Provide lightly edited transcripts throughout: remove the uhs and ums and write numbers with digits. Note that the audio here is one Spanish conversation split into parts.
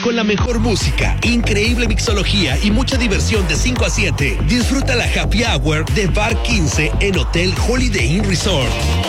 con la mejor música, increíble mixología y mucha diversión de 5 a 7. Disfruta la Happy Hour de Bar 15 en Hotel Holiday Inn Resort.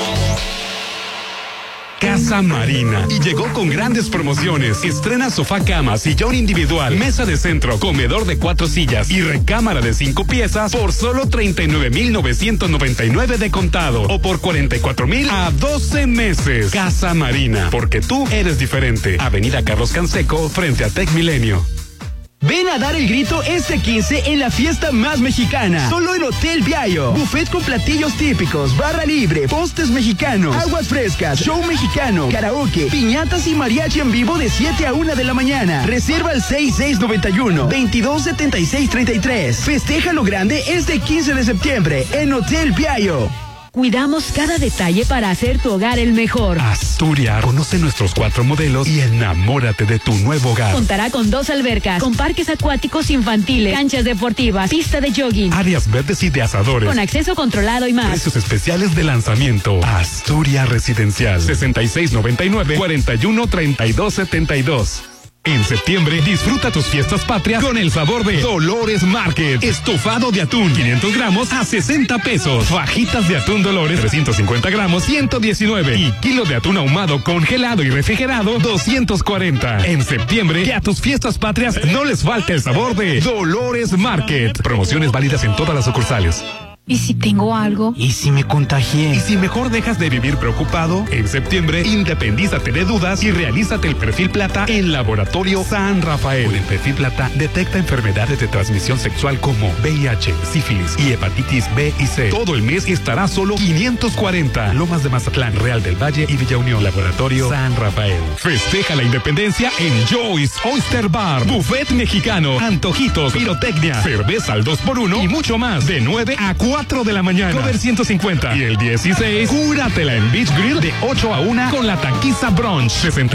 Casa Marina. Y llegó con grandes promociones. Estrena sofá cama, sillón individual, mesa de centro, comedor de 4 sillas y recámara de 5 piezas por solo 39,999 de contado o por 44,000 a 12 meses. Casa Marina, porque tú eres diferente. Avenida Carlos Canseco, frente a Tec Milenio. Ven a dar el grito este 15 en la fiesta más mexicana. Solo en Hotel Viallo. Buffet con platillos típicos, barra libre, postres mexicanos, aguas frescas, show mexicano, karaoke, piñatas y mariachi en vivo de 7 a 1 de la mañana. Reserva al 6691-227633. Festeja lo grande este 15 de septiembre en Hotel Viallo. Cuidamos cada detalle para hacer tu hogar el mejor. Asturias, conoce nuestros 4 modelos y enamórate de tu nuevo hogar. Contará con 2 albercas, con parques acuáticos infantiles, canchas deportivas, pista de jogging, áreas verdes y de asadores, con acceso controlado y más. Precios especiales de lanzamiento. Asturias Residencial. 6699-413272. En septiembre, disfruta tus fiestas patrias con el sabor de Dolores Market. Estofado de atún, 500 gramos a 60 pesos. Fajitas de atún Dolores, 350 gramos, 119. Y kilo de atún ahumado, congelado y refrigerado, 240. En septiembre, que a tus fiestas patrias no les falte el sabor de Dolores Market. Promociones válidas en todas las sucursales. ¿Y si tengo algo? ¿Y si me contagié? Y si mejor dejas de vivir preocupado, en septiembre, independízate de dudas y realízate el perfil plata en Laboratorio San Rafael. Con el perfil plata, detecta enfermedades de transmisión sexual como VIH, sífilis y hepatitis B y C. Todo el mes estará solo 540. Lomas de Mazatlán, Real del Valle y Villa Unión. Laboratorio San Rafael. Festeja la independencia en Joy's Oyster Bar. Buffet mexicano, antojitos, pirotecnia, cerveza al 2x1 y mucho más. De 9 a 4 de la mañana. Cover 150. Y el 16, cúratela en Beach Grill de 8 a 1 con la taquiza brunch.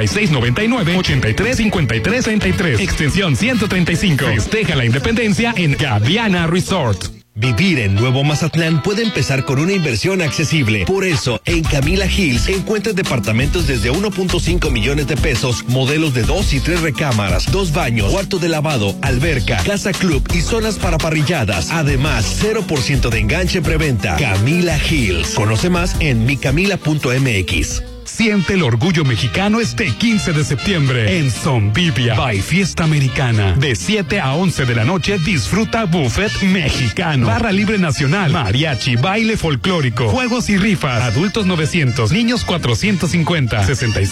6699-835333. Extensión 135. Festeja la independencia en Gaviana Resort. Vivir en Nuevo Mazatlán puede empezar con una inversión accesible. Por eso, en Camila Hills encuentras departamentos desde 1.5 millones de pesos, modelos de 2 y 3 recámaras, 2 baños, cuarto de lavado, alberca, casa club y zonas para parrilladas. Además, 0% de enganche preventa. Camila Hills. Conoce más en micamila.mx. Siente el orgullo mexicano este 15 de septiembre en Zombivia by Fiesta Americana. De 7 a 11 de la noche disfruta buffet mexicano, barra libre nacional, mariachi, baile folclórico, juegos y rifas. Adultos 900, niños 450.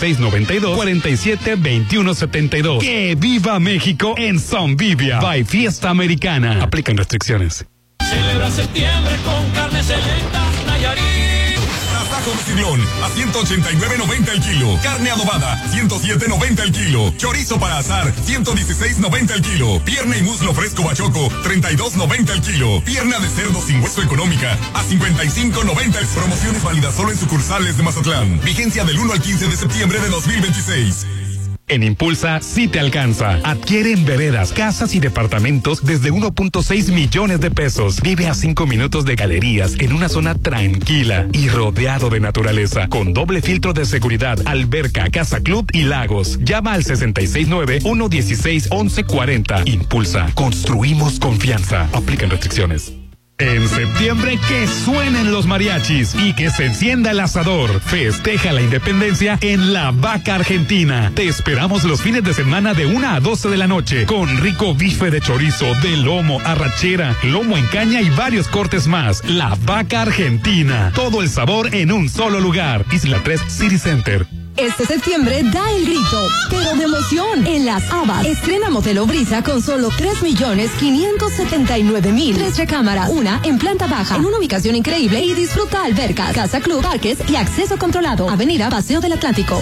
6692-472172. ¡Que viva México en Zombivia by Fiesta Americana! Aplican restricciones. Celebra septiembre con carne selecta Nayarit. Tasajo de Ciblón a 189.90 el kilo. Carne adobada, 107.90 el kilo. Chorizo para asar, 116.90 el kilo. Pierna y muslo fresco bachoco, 32.90 el kilo. Pierna de cerdo sin hueso económica, a 55.90 el. Promociones válidas solo en sucursales de Mazatlán. Vigencia del 1 al 15 de septiembre de 2026. En Impulsa sí te alcanza. Adquiere en veredas, casas y departamentos desde 1.6 millones de pesos. Vive a 5 minutos de galerías en una zona tranquila y rodeado de naturaleza, con doble filtro de seguridad, alberca, casa club y lagos. Llama al 669-116-1140. Impulsa. Construimos confianza. Aplican restricciones. En septiembre, que suenen los mariachis y que se encienda el asador. Festeja la independencia en La Vaca Argentina. Te esperamos los fines de semana de 1 a 12 de la noche con rico bife de chorizo, de lomo, arrachera, lomo en caña y varios cortes más. La Vaca Argentina. Todo el sabor en un solo lugar. Isla 3 City Center. Este septiembre da el grito, pero de emoción. En Las Habas, estrena Modelo Brisa con solo 3.579.000. 3 recámaras, una en planta baja, en una ubicación increíble y disfruta albercas, casa club, parques y acceso controlado. Avenida Paseo del Atlántico,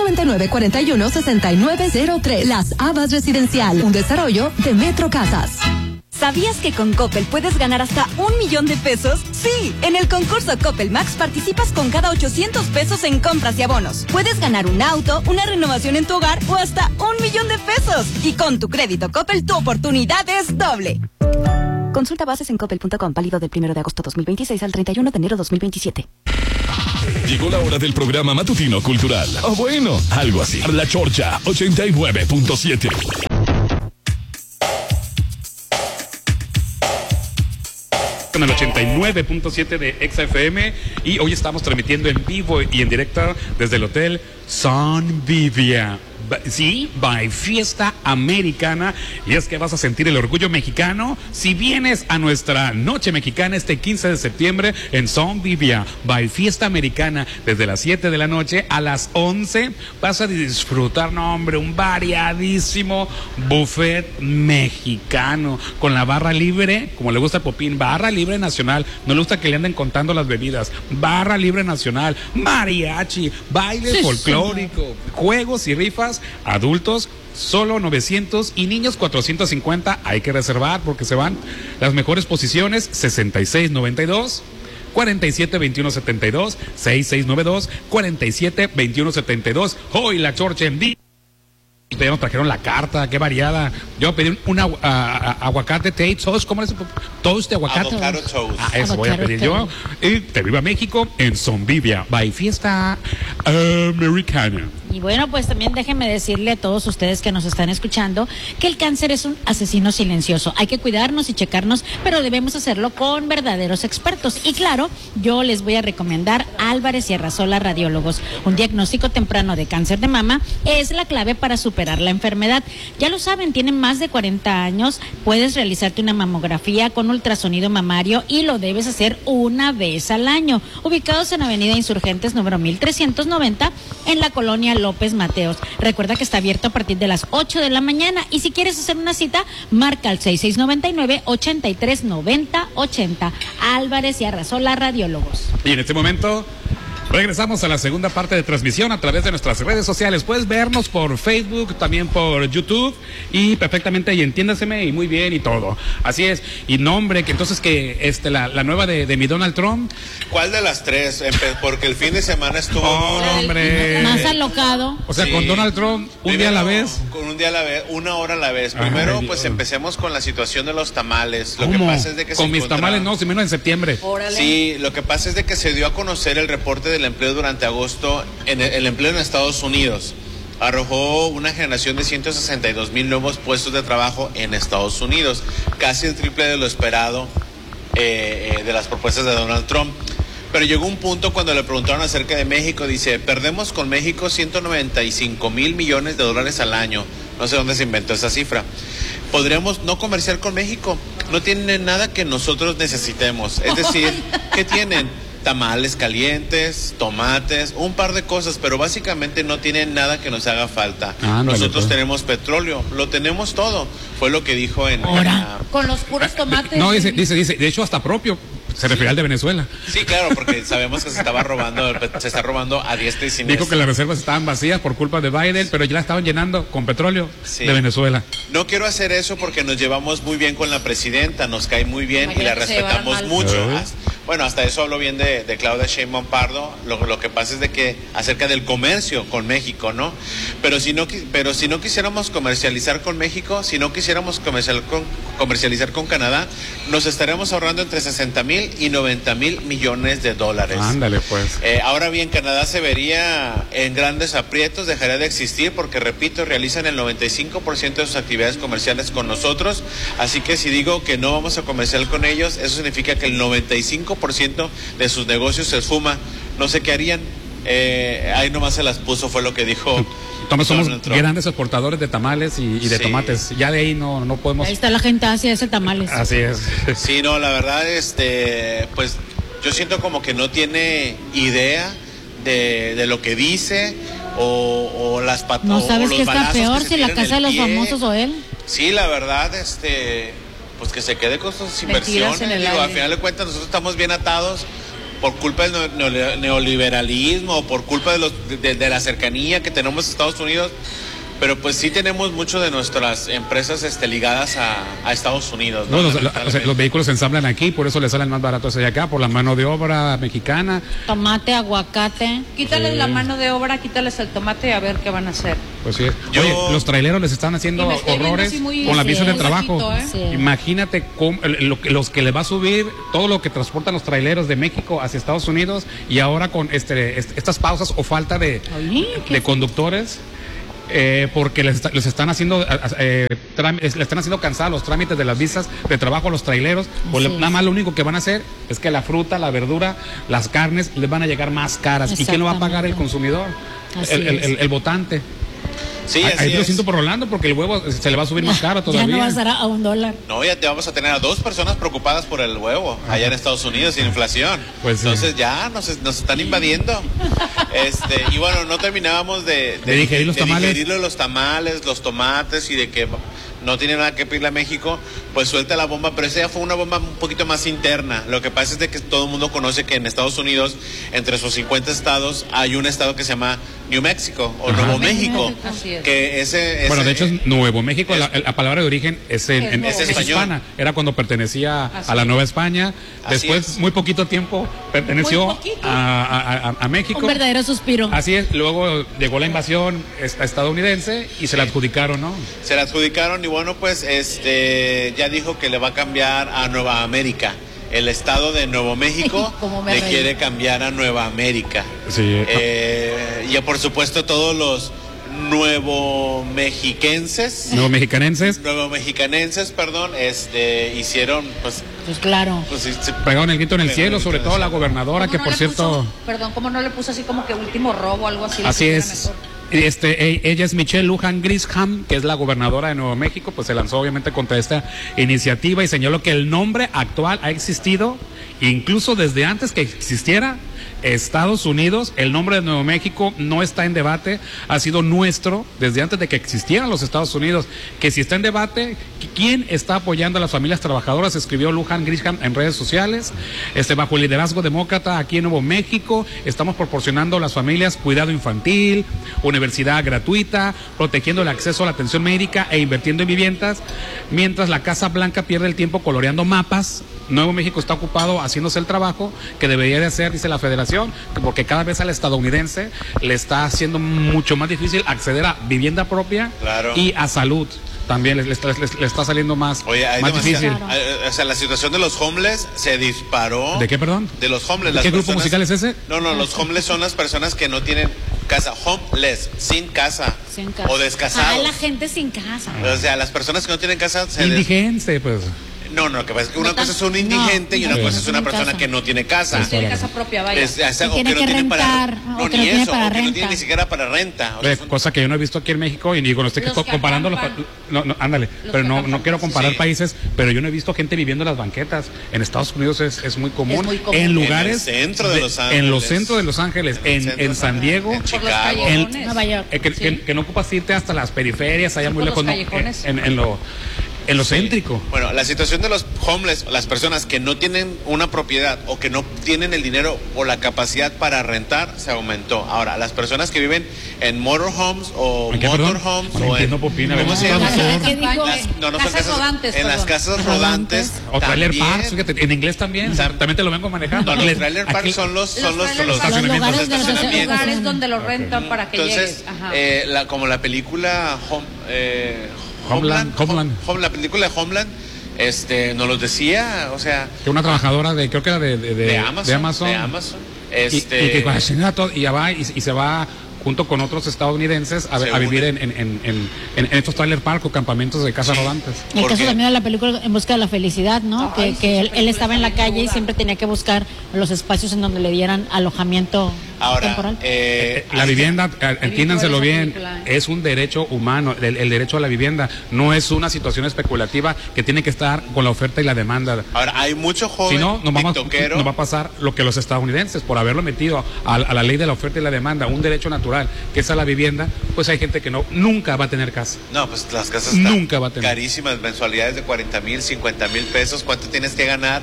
6699-416903. Las Habas Residencial, un desarrollo de Metro Casas. ¿Sabías que con Coppel puedes ganar hasta 1 millón de pesos? Sí, en el concurso Coppel Max participas con cada 800 pesos en compras y abonos. Puedes ganar un auto, una renovación en tu hogar o hasta 1 millón de pesos. Y con tu crédito Coppel, tu oportunidad es doble. Consulta bases en coppel.com, válido del 1 de agosto 2026 al 31 de enero 2027. Llegó la hora del programa matutino cultural. O bueno, algo así. La Chorcha 89.7. con el 89.7 de XFM y hoy estamos transmitiendo en vivo y en directo desde el Hotel Sun Vivia. Sí, by Fiesta Americana. Y es que vas a sentir el orgullo mexicano si vienes a nuestra noche mexicana este 15 de septiembre en Sun Vivia, by Fiesta Americana, desde las 7 de la noche a las 11. Vas a disfrutar, no hombre, un variadísimo buffet mexicano con la barra libre, como le gusta a Popín, barra libre nacional. No le gusta que le anden contando las bebidas. Barra libre nacional, mariachi, baile folclórico, juegos y rifas. Adultos solo 900 y niños 450. Hay que reservar porque se van las mejores posiciones. 6692 472172 6692 472172. Hoy la Chorcha en vivo. Ustedes nos trajeron la carta, qué variada. Yo pedí un aguacate toast, ¿cómo es? Toast de aguacate. Avocado toast. Eso voy a pedir yo. Y te viva México en Sun Vivia, by Fiesta Americana. Y bueno, pues también déjenme decirle a todos ustedes que nos están escuchando que el cáncer es un asesino silencioso. Hay que cuidarnos y checarnos, pero debemos hacerlo con verdaderos expertos. Y claro, yo les voy a recomendar Álvarez y Arrasola Radiólogos. Un diagnóstico temprano de cáncer de mama es la clave para superar la enfermedad. Ya lo saben, tienen más de 40 años. Puedes realizarte una mamografía con ultrasonido mamario y lo debes hacer una vez al año. Ubicados en Avenida Insurgentes número 1390 en la colonia López Mateos. Recuerda que está abierto a partir de las 8 de la mañana y si quieres hacer una cita, marca al 6699-839080. Álvarez y Arrasola Radiólogos. Y en este momento regresamos a la segunda parte de transmisión a través de nuestras redes sociales. Puedes vernos por Facebook, también por YouTube y perfectamente y entiéndaseme y muy bien y todo. Así es. Y nombre, que entonces que la nueva de mi Donald Trump. ¿Cuál de las tres? Porque el fin de semana estuvo hombre, más alocado. O sea, sí, con Donald Trump día a la vez. Con un día a la vez, una hora a la vez. Primero, pues empecemos con la situación de los tamales. Lo ¿Cómo? que pasa es de que con mis tamales no, si menos en septiembre. Órale. Sí, lo que pasa es de que se dio a conocer el reporte del empleo durante agosto, el empleo en Estados Unidos arrojó una generación de 162,000 nuevos puestos de trabajo en Estados Unidos, casi el triple de lo esperado de las propuestas de Donald Trump. Pero llegó un punto cuando le preguntaron acerca de México, dice, perdemos con México 195,000 millones de dólares al año. No sé dónde se inventó esa cifra. Podríamos no comerciar con México, no tienen nada que nosotros necesitemos. Es decir, ¿qué tienen? Tamales calientes, tomates, un par de cosas, pero básicamente no tienen nada que nos haga falta. Nosotros tenemos petróleo, lo tenemos todo. Fue lo que dijo en... con los puros tomates. No, dice, de hecho hasta propio. Se refiere al de Venezuela. Sí, claro, porque sabemos que se está robando a diestra y siniestra. Dijo que las reservas estaban vacías por culpa de Biden, pero ya la estaban llenando con petróleo de Venezuela. No quiero hacer eso porque nos llevamos muy bien con la presidenta, nos cae muy bien y la respetamos mucho. Bueno, hasta eso hablo bien de Claudia Sheinbaum Pardo. Lo que pasa es de que acerca del comercio con México, ¿no? Pero si no quisiéramos comercializar con México, si no quisiéramos comercializar con Canadá, nos estaríamos ahorrando entre 60,000 y 90,000 millones de dólares. Ándale, pues. Ahora bien, Canadá se vería en grandes aprietos, dejaría de existir porque, repito, realizan el 95% de sus actividades comerciales con nosotros. Así que si digo que no vamos a comerciar con ellos, eso significa que el 95% de sus negocios se esfuma. No sé qué harían. Ahí nomás se las puso, fue lo que dijo. Somos grandes exportadores de tamales y de tomates. Ya de ahí no podemos. Ahí está la gente hacia ese tamales. Así es. Sí, no, la verdad, pues yo siento como que no tiene idea de lo que dice o las patadas. No sabes qué está peor, si la casa de los famosos o él. Sí, la verdad, pues que se quede con sus inversiones. Digo, al final de cuentas nosotros estamos bien atados por culpa del neoliberalismo o por culpa de la cercanía que tenemos a Estados Unidos. Pero pues sí tenemos mucho de nuestras empresas ligadas a Estados Unidos, ¿no? Los vehículos se ensamblan aquí, por eso les salen más baratos allá acá, por la mano de obra mexicana. Tomate, aguacate. Quítales la mano de obra, quítales el tomate y a ver qué van a hacer. Pues sí. Oye, los traileros les están haciendo horrores con las visas de trabajo. Sí. Imagínate los que le va a subir todo lo que transportan los traileros de México hacia Estados Unidos y ahora con estas pausas o falta de conductores. porque les están haciendo le están haciendo cansar los trámites de las visas de trabajo a los traileros. Pues nada más lo único que van a hacer es que la fruta, la verdura, las carnes les van a llegar más caras. ¿Y quién lo va a pagar? El consumidor, el votante. Sí, ahí lo siento por Rolando, porque el huevo se le va a subir más caro todavía. Ya no va a estar a $1. No, ya te vamos a tener a 2 personas preocupadas por el huevo allá en Estados Unidos sin inflación. Pues entonces ya nos están invadiendo. Y bueno, no terminábamos de digerir los tamales. Digerir los tamales, los tomates y de que no tiene nada que pedirle a México, pues suelta la bomba, pero esa ya fue una bomba un poquito más interna. Lo que pasa es de que todo el mundo conoce que en Estados Unidos, entre sus 50 estados, hay un estado que se llama New Mexico o Nuevo México. Así es. Que bueno, de hecho es Nuevo México, la palabra de origen es hispana, era cuando pertenecía a la Nueva España. Después, muy poquito tiempo, perteneció a México. Un verdadero suspiro. Así es, luego llegó la invasión estadounidense y se la adjudicaron, ¿no? Se la adjudicaron y bueno, pues ya dijo que le va a cambiar a Nueva América. El estado de Nuevo México le quiere cambiar a Nueva América. Sí. Y por supuesto todos los nuevo mexicanenses, perdón, hicieron pues claro. Pues, pegaron el grito en el cielo, sobre todo la gobernadora, que por cierto... Perdón, ¿cómo no le puso así como que último robo o algo así? Así es. Ella es Michelle Lujan Grisham, que es la gobernadora de Nuevo México, pues se lanzó obviamente contra esta iniciativa y señaló que el nombre actual ha existido incluso desde antes que existiera Estados Unidos. El nombre de Nuevo México no está en debate, ha sido nuestro desde antes de que existieran los Estados Unidos. Que si está en debate, ¿quién está apoyando a las familias trabajadoras? Escribió Lujan Grisham en redes sociales. Bajo el liderazgo demócrata aquí en Nuevo México, estamos proporcionando a las familias cuidado infantil, universidad gratuita, protegiendo el acceso a la atención médica e invirtiendo en viviendas, mientras la Casa Blanca pierde el tiempo coloreando mapas. Nuevo México está ocupado haciéndose el trabajo que debería de hacer, dice la Federación, porque cada vez al estadounidense le está haciendo mucho más difícil acceder a vivienda propia, claro, y a salud. También le está saliendo más difícil. O sea, la situación de los homeless se disparó. ¿De qué, perdón? De los homeless. ¿Qué grupo musical es ese? No, los homeless son las personas que no tienen casa. Homeless, sin casa. O descasados. La gente sin casa. O sea, las personas que no tienen casa... Indigente, pues... No, que pasa es que una cosa es un indigente y una cosa es una persona que no tiene casa. No tiene casa propia, vaya. O que no tiene para... No, ni eso, o que no tiene ni siquiera para renta. Cosa que yo no he visto aquí en México y digo, no estoy comparando los... ándale, pero no quiero comparar países, pero yo no he visto gente viviendo en las banquetas. En Estados Unidos es muy común. En lugares... En el centro de Los Ángeles. En los centros de Los Ángeles, en San Diego. En Chicago. En Nueva York. Que no ocupas irte hasta las periferias, allá muy lejos. En lo céntrico. Bueno, la situación de los homeless, las personas que no tienen una propiedad o que no tienen el dinero o la capacidad para rentar, se aumentó. Ahora, las personas que viven en motorhomes o motorhomes o en... ¿Cómo se llama? Casas rodantes. En las casas rodantes. O trailer parks, fíjate, en inglés también. También te lo vengo manejando. Los trailer parks son los estacionamientos. Los lugares donde lo rentan para que llegues. Entonces, como la película Homeland. La película de Homeland, nos lo decía, o sea... Que una trabajadora creo que era de Amazon. Y que con la señora y ya va y se va junto con otros estadounidenses a vivir en estos trailer park o campamentos de casas rodantes. En el caso también de la película En busca de la felicidad, ¿no? Que él estaba en la calle y siempre tenía que buscar los espacios en donde le dieran alojamiento temporal. La vivienda, entiéndanselo bien, es un derecho humano, el derecho a la vivienda, no es una situación especulativa que tiene que estar con la oferta y la demanda. Ahora, hay mucho joven si no, nos va a pasar lo que los estadounidenses, por haberlo metido a la ley de la oferta y la demanda, un derecho natural, que es a la vivienda, pues hay gente que nunca va a tener casa. No, pues las casas están carísimas, mensualidades de 40,000, 50,000 pesos. ¿Cuánto tienes que ganar?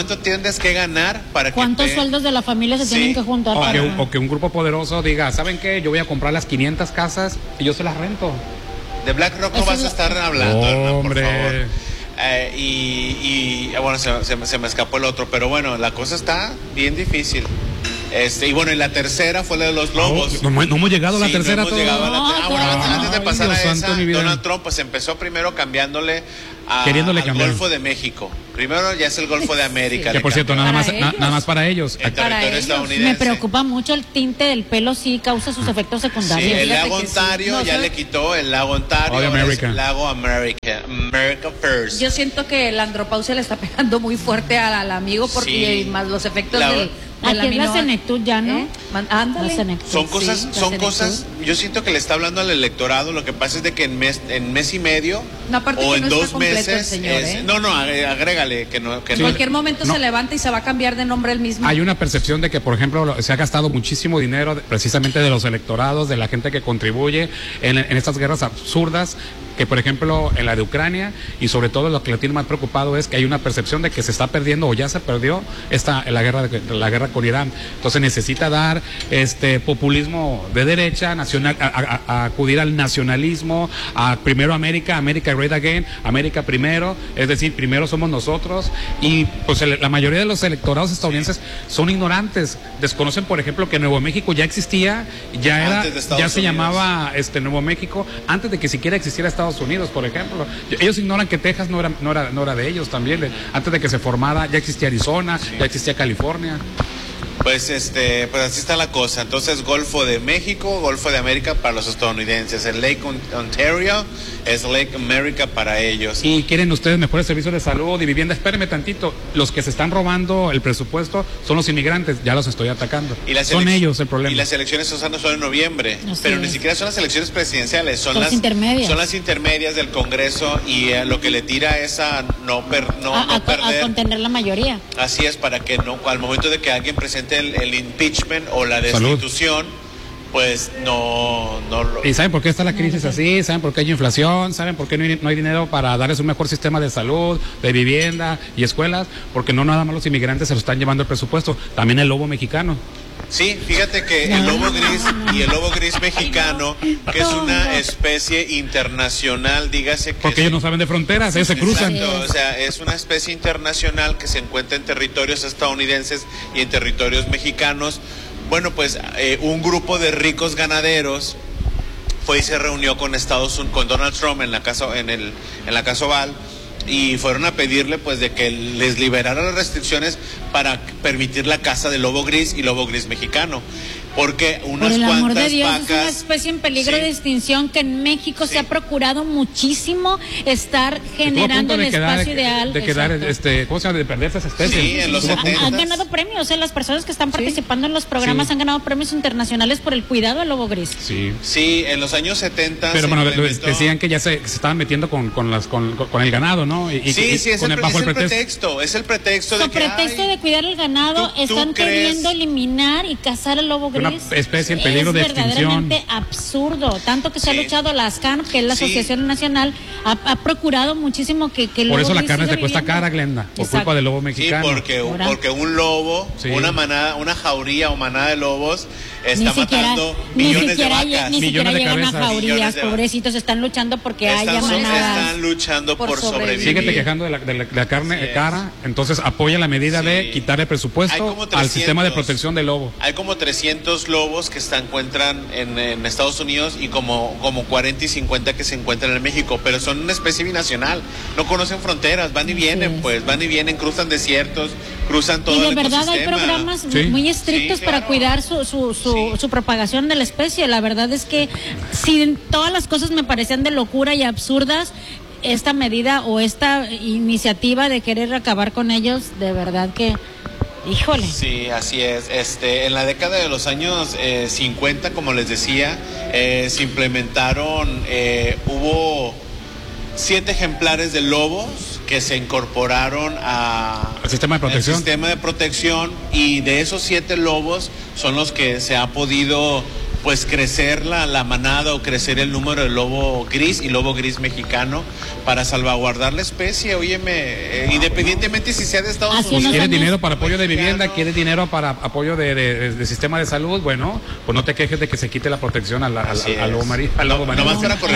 Para ¿Cuántos sueldos de la familia se tienen que juntar? O que un grupo poderoso diga, ¿saben qué? Yo voy a comprar las 500 casas y yo se las rento. De BlackRock no vas a estar hablando, hombre. Por favor. Bueno, se me escapó el otro, pero bueno, la cosa está bien difícil. Y bueno, y la tercera fue la de los globos. No hemos llegado a la tercera. Antes de pasar a esa, Donald Trump pues empezó primero cambiándole al Golfo de México. Primero ya es el Golfo de América. Que por cierto, nada más para ellos. En territorio estadounidense. Me preocupa mucho el tinte del pelo, sí causa sus efectos secundarios. Sí, el lago Ontario ya le quitó el lago Ontario. Es el lago America First. Yo siento que la andropausia le está pegando muy fuerte al amigo porque más los efectos del... Aquí es la senectud ya, ¿no? Ándale. Son cosas, yo siento que le está hablando al electorado, lo que pasa es de que en mes y medio o en 2 meses, señor, agrégale que no. En cualquier momento se levanta y se va a cambiar de nombre el mismo. Hay una percepción de que, por ejemplo, se ha gastado muchísimo dinero precisamente de los electorados, de la gente que contribuye en estas guerras absurdas, que por ejemplo en la de Ucrania, y sobre todo lo que lo tiene más preocupado es que hay una percepción de que se está perdiendo o ya se perdió la guerra con Irán. Entonces necesita dar populismo de derecha, nacional, a acudir al nacionalismo, a primero América great again, América primero, es decir, primero somos nosotros, y pues la mayoría de los electorados estadounidenses son ignorantes, desconocen por ejemplo que Nuevo México ya existía, ya se llamaba Nuevo México antes de que siquiera existiera Estados Unidos, por ejemplo. Ellos ignoran que Texas no era de ellos también, antes de que se formara ya existía Arizona, ya existía California. Pues así está la cosa. Entonces, Golfo de México, Golfo de América para los estadounidenses. El Lake Ontario es Lake America para ellos. Y quieren ustedes mejores servicios de salud y vivienda. Espérenme tantito. Los que se están robando el presupuesto son los inmigrantes. Ya los estoy atacando. Son ellos el problema. Y las elecciones son en noviembre. Pero ni siquiera son las elecciones presidenciales. Son las intermedias. Son las intermedias del Congreso y lo que le tira es a no perder. A contener la mayoría. Así es, para que al momento de que alguien presente el impeachment o la destitución, pues no lo... ¿Y saben por qué está la crisis así? ¿Saben por qué hay inflación? ¿Saben por qué no hay dinero para darles un mejor sistema de salud, de vivienda y escuelas? Porque no nada más los inmigrantes se lo están llevando el presupuesto, también el lobo mexicano. Sí, fíjate que el lobo gris y el lobo gris mexicano, que es una especie internacional, dígase que... Porque ellos no saben de fronteras, ellos se cruzan. Exacto, o sea, es una especie internacional que se encuentra en territorios estadounidenses y en territorios mexicanos. Bueno, pues un grupo de ricos ganaderos fue y se reunió con Donald Trump en la casa Oval, y fueron a pedirle pues de que les liberara las restricciones para permitir la caza de lobo gris y lobo gris mexicano, porque unas Por el amor cuantas de Dios, vacas, es una especie en peligro de extinción que en México se ha procurado muchísimo estar generando el espacio ideal. De perderse esa especie. Sí, en los 70. Han ganado premios, las personas que están participando en los programas han ganado premios internacionales por el cuidado del lobo gris. Sí, en los años 70. Pero bueno, decían que ya se estaban metiendo con el ganado, ¿no? Es el pretexto de cuidar el ganado, están queriendo eliminar y cazar el lobo gris. Una especie en peligro de extinción. Es verdaderamente absurdo, tanto que se ha luchado la ASCAN, que es la Asociación Nacional, ha procurado muchísimo que el lobo por eso la gris carne siga te cuesta viviendo. cara, Glenda, por culpa del lobo mexicano. Sí, porque un lobo, una jauría o manada de lobos está matando millones de vacas. Ni siquiera llegan a jaurías, millones de pobrecitos, están luchando porque haya manadas. Están luchando por sobrevivir. Síguete quejando de la carne cara, entonces apoya la medida de quitar el presupuesto al sistema de protección del lobo. Hay como 300 lobos que se encuentran en Estados Unidos y como 40 y 50 que se encuentran en México, pero son una especie binacional, no conocen fronteras, van y vienen, cruzan desiertos, cruzan todo el ecosistema. Y de verdad hay programas muy estrictos para cuidar su propagación de la especie. La verdad es que si todas las cosas me parecían de locura y absurdas, esta medida o esta iniciativa de querer acabar con ellos, de verdad que... Híjole. Sí, así es. En la década de los años 50, como les decía, se implementaron, hubo 7 ejemplares de lobos que se incorporaron al sistema de protección, y de esos 7 lobos son los que se ha podido pues crecer la manada o crecer el número de lobo gris y lobo gris mexicano para salvaguardar la especie. Óyeme, independientemente si sea de Estados Unidos. ¿Quieres dinero para apoyo de vivienda? ¿Quieres dinero para apoyo de sistema de salud? Bueno, pues no te quejes de que se quite la protección al lobo marino. Nomás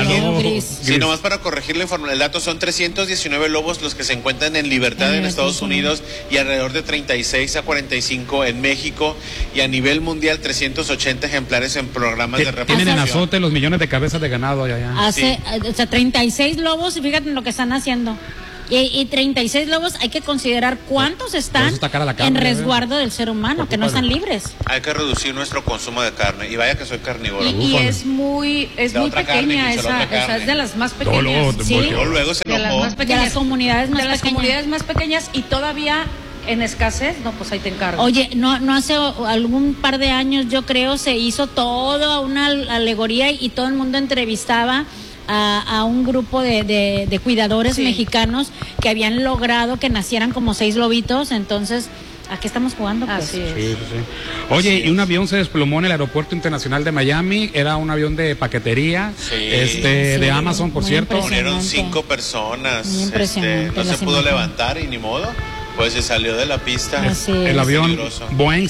para corregir la información, el dato son 319 lobos los que se encuentran en libertad en Estados Unidos y alrededor de 36 a 45 en México, y a nivel mundial 380 ejemplares en programas de reproducción. Tienen en azote los millones de cabezas de ganado allá. O sea, 36 lobos, y fíjate en lo que están haciendo. Y 36 lobos, hay que considerar cuántos están en resguardo del ser humano, que no están libres. Hay que reducir nuestro consumo de carne. Y vaya que soy carnívoro. Y es muy pequeña esa, es de las más pequeñas. Luego se enojó. De las comunidades más pequeñas y todavía en escasez, no, pues ahí te encargo. Oye, no hace algún par de años, yo creo, se hizo toda una alegoría y todo el mundo entrevistaba a un grupo de cuidadores mexicanos que habían logrado que nacieran como 6 lobitos, entonces ¿a qué estamos jugando? Pues? Así es. Sí. Oye, y un avión se desplomó en el aeropuerto internacional de Miami, era un avión de paquetería, de Amazon, por cierto. Murieron 5 personas, muy impresionante, no se pudo levantar y ni modo. Pues se salió de la pista. El avión Boeing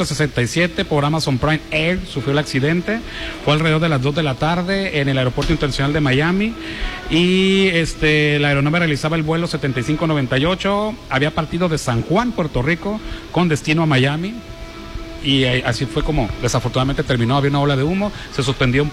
767 por Amazon Prime Air sufrió el accidente. Fue alrededor de las 2 de la tarde en el aeropuerto internacional de Miami. Y la aeronave realizaba el vuelo 7598. Había partido de San Juan, Puerto Rico, con destino a Miami. Y así fue como desafortunadamente terminó. Había una ola de humo. Se suspendió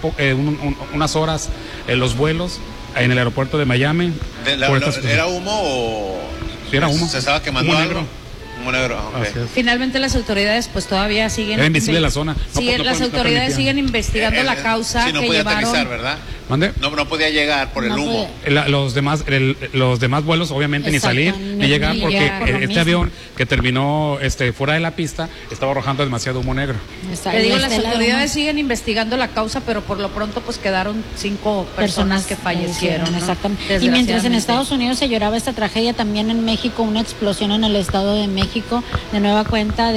unas horas los vuelos en el aeropuerto de Miami. ¿Era humo o...? Era humo. ¿Se estaba quemando algo? Humo negro. Okay. Finalmente las autoridades pues todavía siguen... Era invisible la zona. Las autoridades siguen investigando la causa no que podía llevaron... aterrizar, ¿verdad? ¿Mande? No podía llegar por el humo. Los demás vuelos obviamente ni salir ni llegar porque este avión que terminó fuera de la pista estaba arrojando demasiado humo negro. Te digo, las autoridades siguen investigando la causa, pero por lo pronto pues quedaron 5 personas que fallecieron. Exactamente. Y mientras en Estados Unidos se lloraba esta tragedia, también en México una explosión en el Estado de México, de nueva cuenta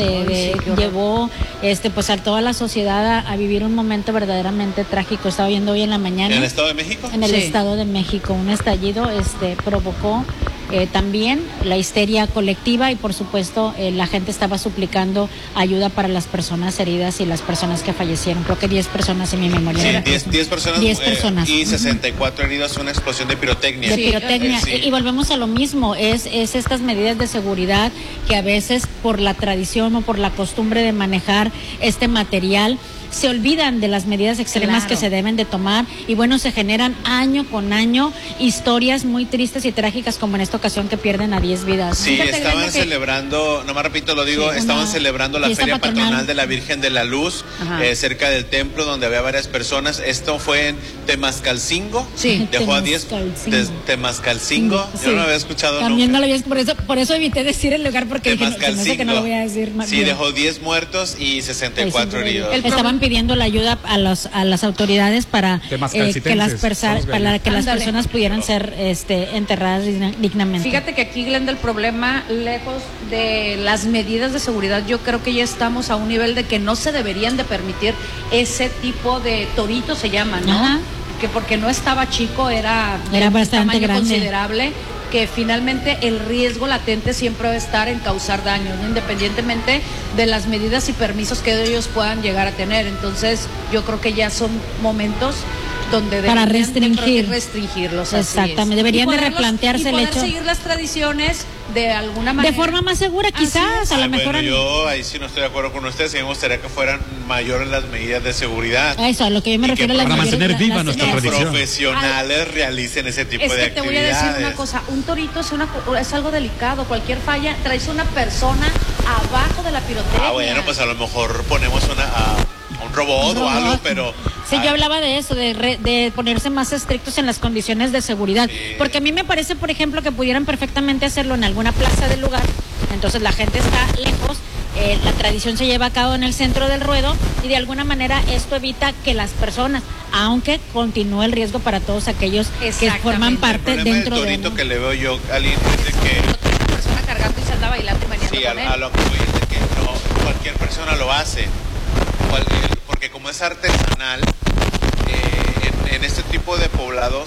llevó pues a toda la sociedad a vivir un momento verdaderamente trágico. Estaba viendo hoy en la mañana. ¿En el Estado de México? En el Estado de México, un estallido provocó también la histeria colectiva y por supuesto la gente estaba suplicando ayuda para las personas heridas y las personas que fallecieron. Creo que 10 personas en mi memoria. Sí, 10 personas. 10 personas. Y 64 heridos, una explosión de pirotecnia. De pirotecnia. Y volvemos a lo mismo, es estas medidas de seguridad que a veces por la tradición o por la costumbre de manejar este material se olvidan de las medidas extremas que se deben de tomar y bueno, se generan año con año historias muy tristes y trágicas como en esta ocasión que pierden a 10 vidas. Sí, estaban celebrando, no más repito, lo digo, estaban celebrando la feria patronal de la Virgen de la Luz cerca del templo donde había varias personas. Esto fue en Temascalcingo. Sí, dejó a 10 Temascalcingo. Yo no lo había escuchado también nunca. No lo había, por eso evité decir el lugar porque dije, no sé que no lo voy a decir. Sí, dejó 10 muertos y 64 heridos. Estaban pidiendo la ayuda a las autoridades para que las personas pudieran ser enterradas dignamente. Fíjate que aquí, Glenda, el problema, lejos de las medidas de seguridad, yo creo que ya estamos a un nivel de que no se deberían de permitir ese tipo de toritos, se llaman, ¿no? Ajá. Que porque no estaba chico, era bastante grande, considerable, que finalmente el riesgo latente siempre va a estar en causar daños, ¿no? Independientemente de las medidas y permisos que ellos puedan llegar a tener. Entonces yo creo que ya son momentos donde para restringirlos. Exactamente, deberían de replantearse el hecho. Seguir las tradiciones de alguna manera. De forma más segura, quizás, a lo mejor. Yo ahí sí no estoy de acuerdo con ustedes, y me gustaría que fueran mayores las medidas de seguridad. Eso, a lo que yo me refiero, para mantener viva nuestra tradición. Profesionales realicen ese tipo de actividades. Te voy a decir una cosa, un torito es algo delicado, cualquier falla, traes una persona abajo de la pirotecnia. Bueno, pues a lo mejor ponemos un robot o algo, pero... Sí, yo hablaba de eso, de ponerse más estrictos en las condiciones de seguridad, porque a mí me parece, por ejemplo, que pudieran perfectamente hacerlo en alguna plaza del lugar, entonces la gente está lejos, la tradición se lleva a cabo en el centro del ruedo y de alguna manera esto evita que las personas, aunque continúe el riesgo para todos aquellos que forman parte dentro del torito que le veo yo a alguien es de que... Una persona cargando y se anda bailando y bailando con él. A lo que voy es de que no, cualquier persona lo hace. Porque como es artesanal, en este tipo de poblados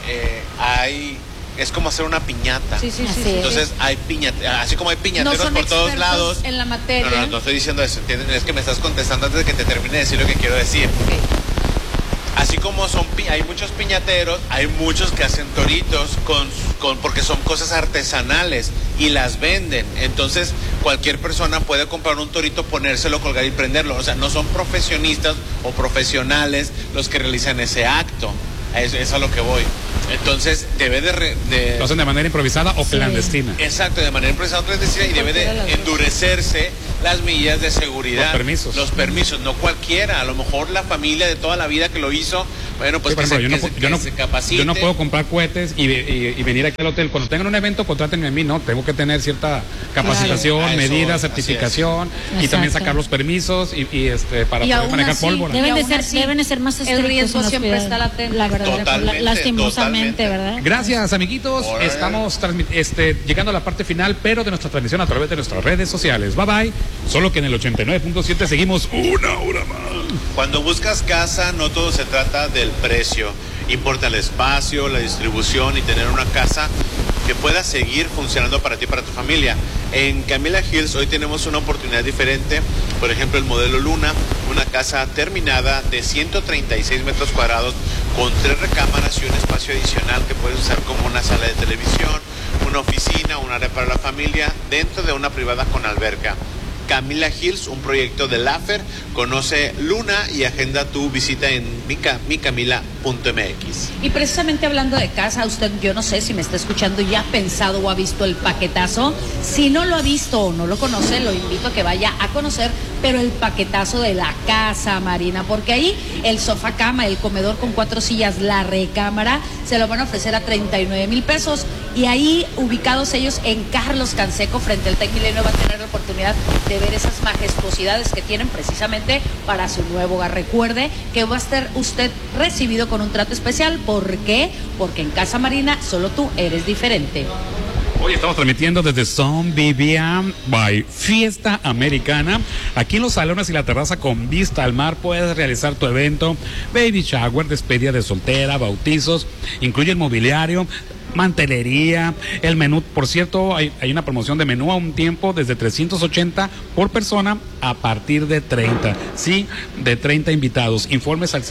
es como hacer una piñata. Sí. Entonces hay así como hay piñateros por todos lados. En la materia. No estoy diciendo eso, es que me estás contestando antes de que te termine de decir lo que quiero decir. Okay. Así como hay muchos piñateros, hay muchos que hacen toritos porque son cosas artesanales y las venden. Entonces, cualquier persona puede comprar un torito, ponérselo, colgar y prenderlo. O sea, no son profesionistas o profesionales los que realizan ese acto. Es a lo que voy. Entonces debe Lo hacen de manera improvisada o clandestina. Exacto, de manera improvisada o clandestina, y debe de endurecerse las medidas de seguridad. Los permisos, no cualquiera. A lo mejor la familia de toda la vida que lo hizo, bueno, pues sí, se capacite. Yo no puedo comprar cohetes y venir aquí al hotel. Cuando tengan un evento, contrátenme a mí, ¿no? Tengo que tener cierta capacitación, medidas, certificación y también sacar los permisos para poder manejar pólvora. Deben de ser más estrictos. El riesgo siempre está latente. La verdad, lastimosamente, ¿verdad? Gracias, amiguitos. Estamos llegando a la parte final, pero de nuestra transmisión a través de nuestras redes sociales. Bye bye. Solo que en el 89.7 seguimos una hora más. Cuando buscas casa, no todo se trata del precio. Importa el espacio, la distribución y tener una casa que pueda seguir funcionando para ti y para tu familia. En Camila Hills hoy tenemos una oportunidad diferente. Por ejemplo, el modelo Luna, una casa terminada de 136 metros cuadrados con 3 recámaras y un espacio adicional que puedes usar como una sala de televisión, una oficina, un área para la familia, dentro de una privada con alberca. Camila Hills, un proyecto de LAFER. Conoce Luna y agenda tu visita en micamila.mx. Y precisamente hablando de casa, usted, yo no sé si me está escuchando y ha pensado o ha visto el paquetazo. Si no lo ha visto o no lo conoce, lo invito a que vaya a conocer, pero el paquetazo de la Casa Marina, porque ahí el sofá cama, el comedor con 4 sillas, la recámara, se lo van a ofrecer a 39,000 pesos. Y ahí, ubicados ellos en Carlos Canseco, frente al Tec Milenio, va a tener la oportunidad de ver esas majestuosidades que tienen precisamente para su nuevo hogar. Recuerde que va a estar usted recibido con un trato especial. ¿Por qué? Porque en Casa Marina solo tú eres diferente. Hoy estamos transmitiendo desde Son Vivian by Fiesta Americana. Aquí en los salones y la terraza con vista al mar puedes realizar tu evento, baby shower, despedida de soltera, bautizos, incluye el mobiliario, mantelería, el menú. Por cierto, hay una promoción de menú a un tiempo desde 380 por persona a partir de 30. Sí, de 30 invitados. Informes al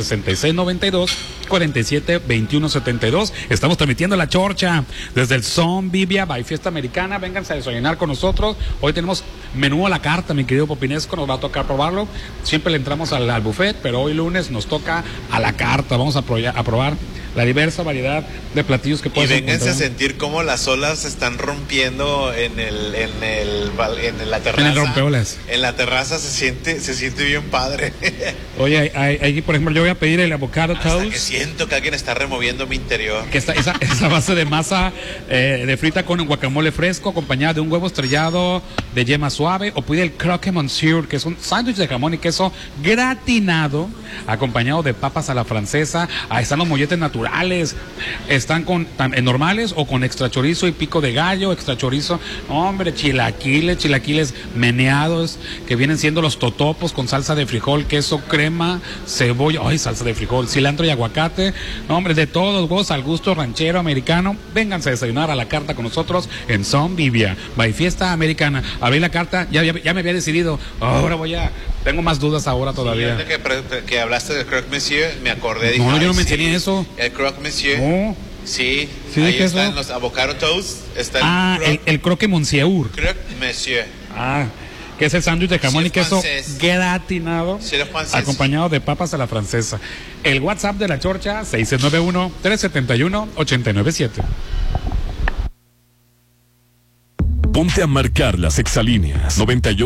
6692-472172. Estamos transmitiendo La Chorcha desde el Son Vivia by Fiesta Americana. Vénganse a desayunar con nosotros. Hoy tenemos menú a la carta, mi querido Popinesco. Nos va a tocar probarlo. Siempre le entramos al buffet, pero hoy lunes nos toca a la carta. Vamos a probar la diversa variedad de platillos que pueden encontrar. A sentir cómo las olas se están rompiendo en la terraza. En el rompeolas. En la terraza se siente bien padre. Oye, ahí por ejemplo, yo voy a pedir el avocado toast. Que siento que alguien está removiendo mi interior. Que esa base de masa de frita con un guacamole fresco, acompañada de un huevo estrellado de yema suave, o pide el croque monsieur, que es un sándwich de jamón y queso gratinado, acompañado de papas a la francesa. Ahí están los molletes naturales. Están normales o con extra chorizo y pico de gallo, extra chorizo, hombre, chilaquiles meneados, que vienen siendo los totopos con salsa de frijol, queso, crema, cebolla, salsa de frijol, cilantro y aguacate, hombre, de todos vos, al gusto ranchero americano. Vénganse a desayunar a la carta con nosotros en Son Vivia by Fiesta Americana. Abrí la carta, ya me había decidido, ahora tengo más dudas ahora todavía. Sí, que hablaste del croque monsieur, me acordé. Dije, no, yo no mencioné eso. El croque monsieur. No. Sí, ahí están los avocado toast. Está el croque monsieur. Croque monsieur. Que es el sándwich de jamón y queso gratinado, acompañado de papas a la francesa. El WhatsApp de La Chorcha, 691-371-897. Ponte a marcar las exalíneas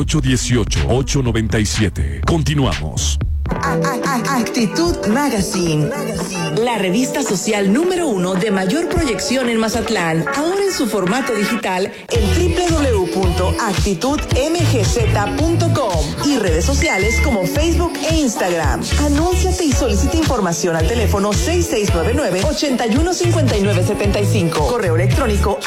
9818-897. Continuamos. Actitud Magazine, la revista social número 1 de mayor proyección en Mazatlán, ahora en su formato digital en www.actitudmgz.com y redes sociales como Facebook e Instagram. Anúnciate y solicita información al teléfono 6699-815975. Correo electrónico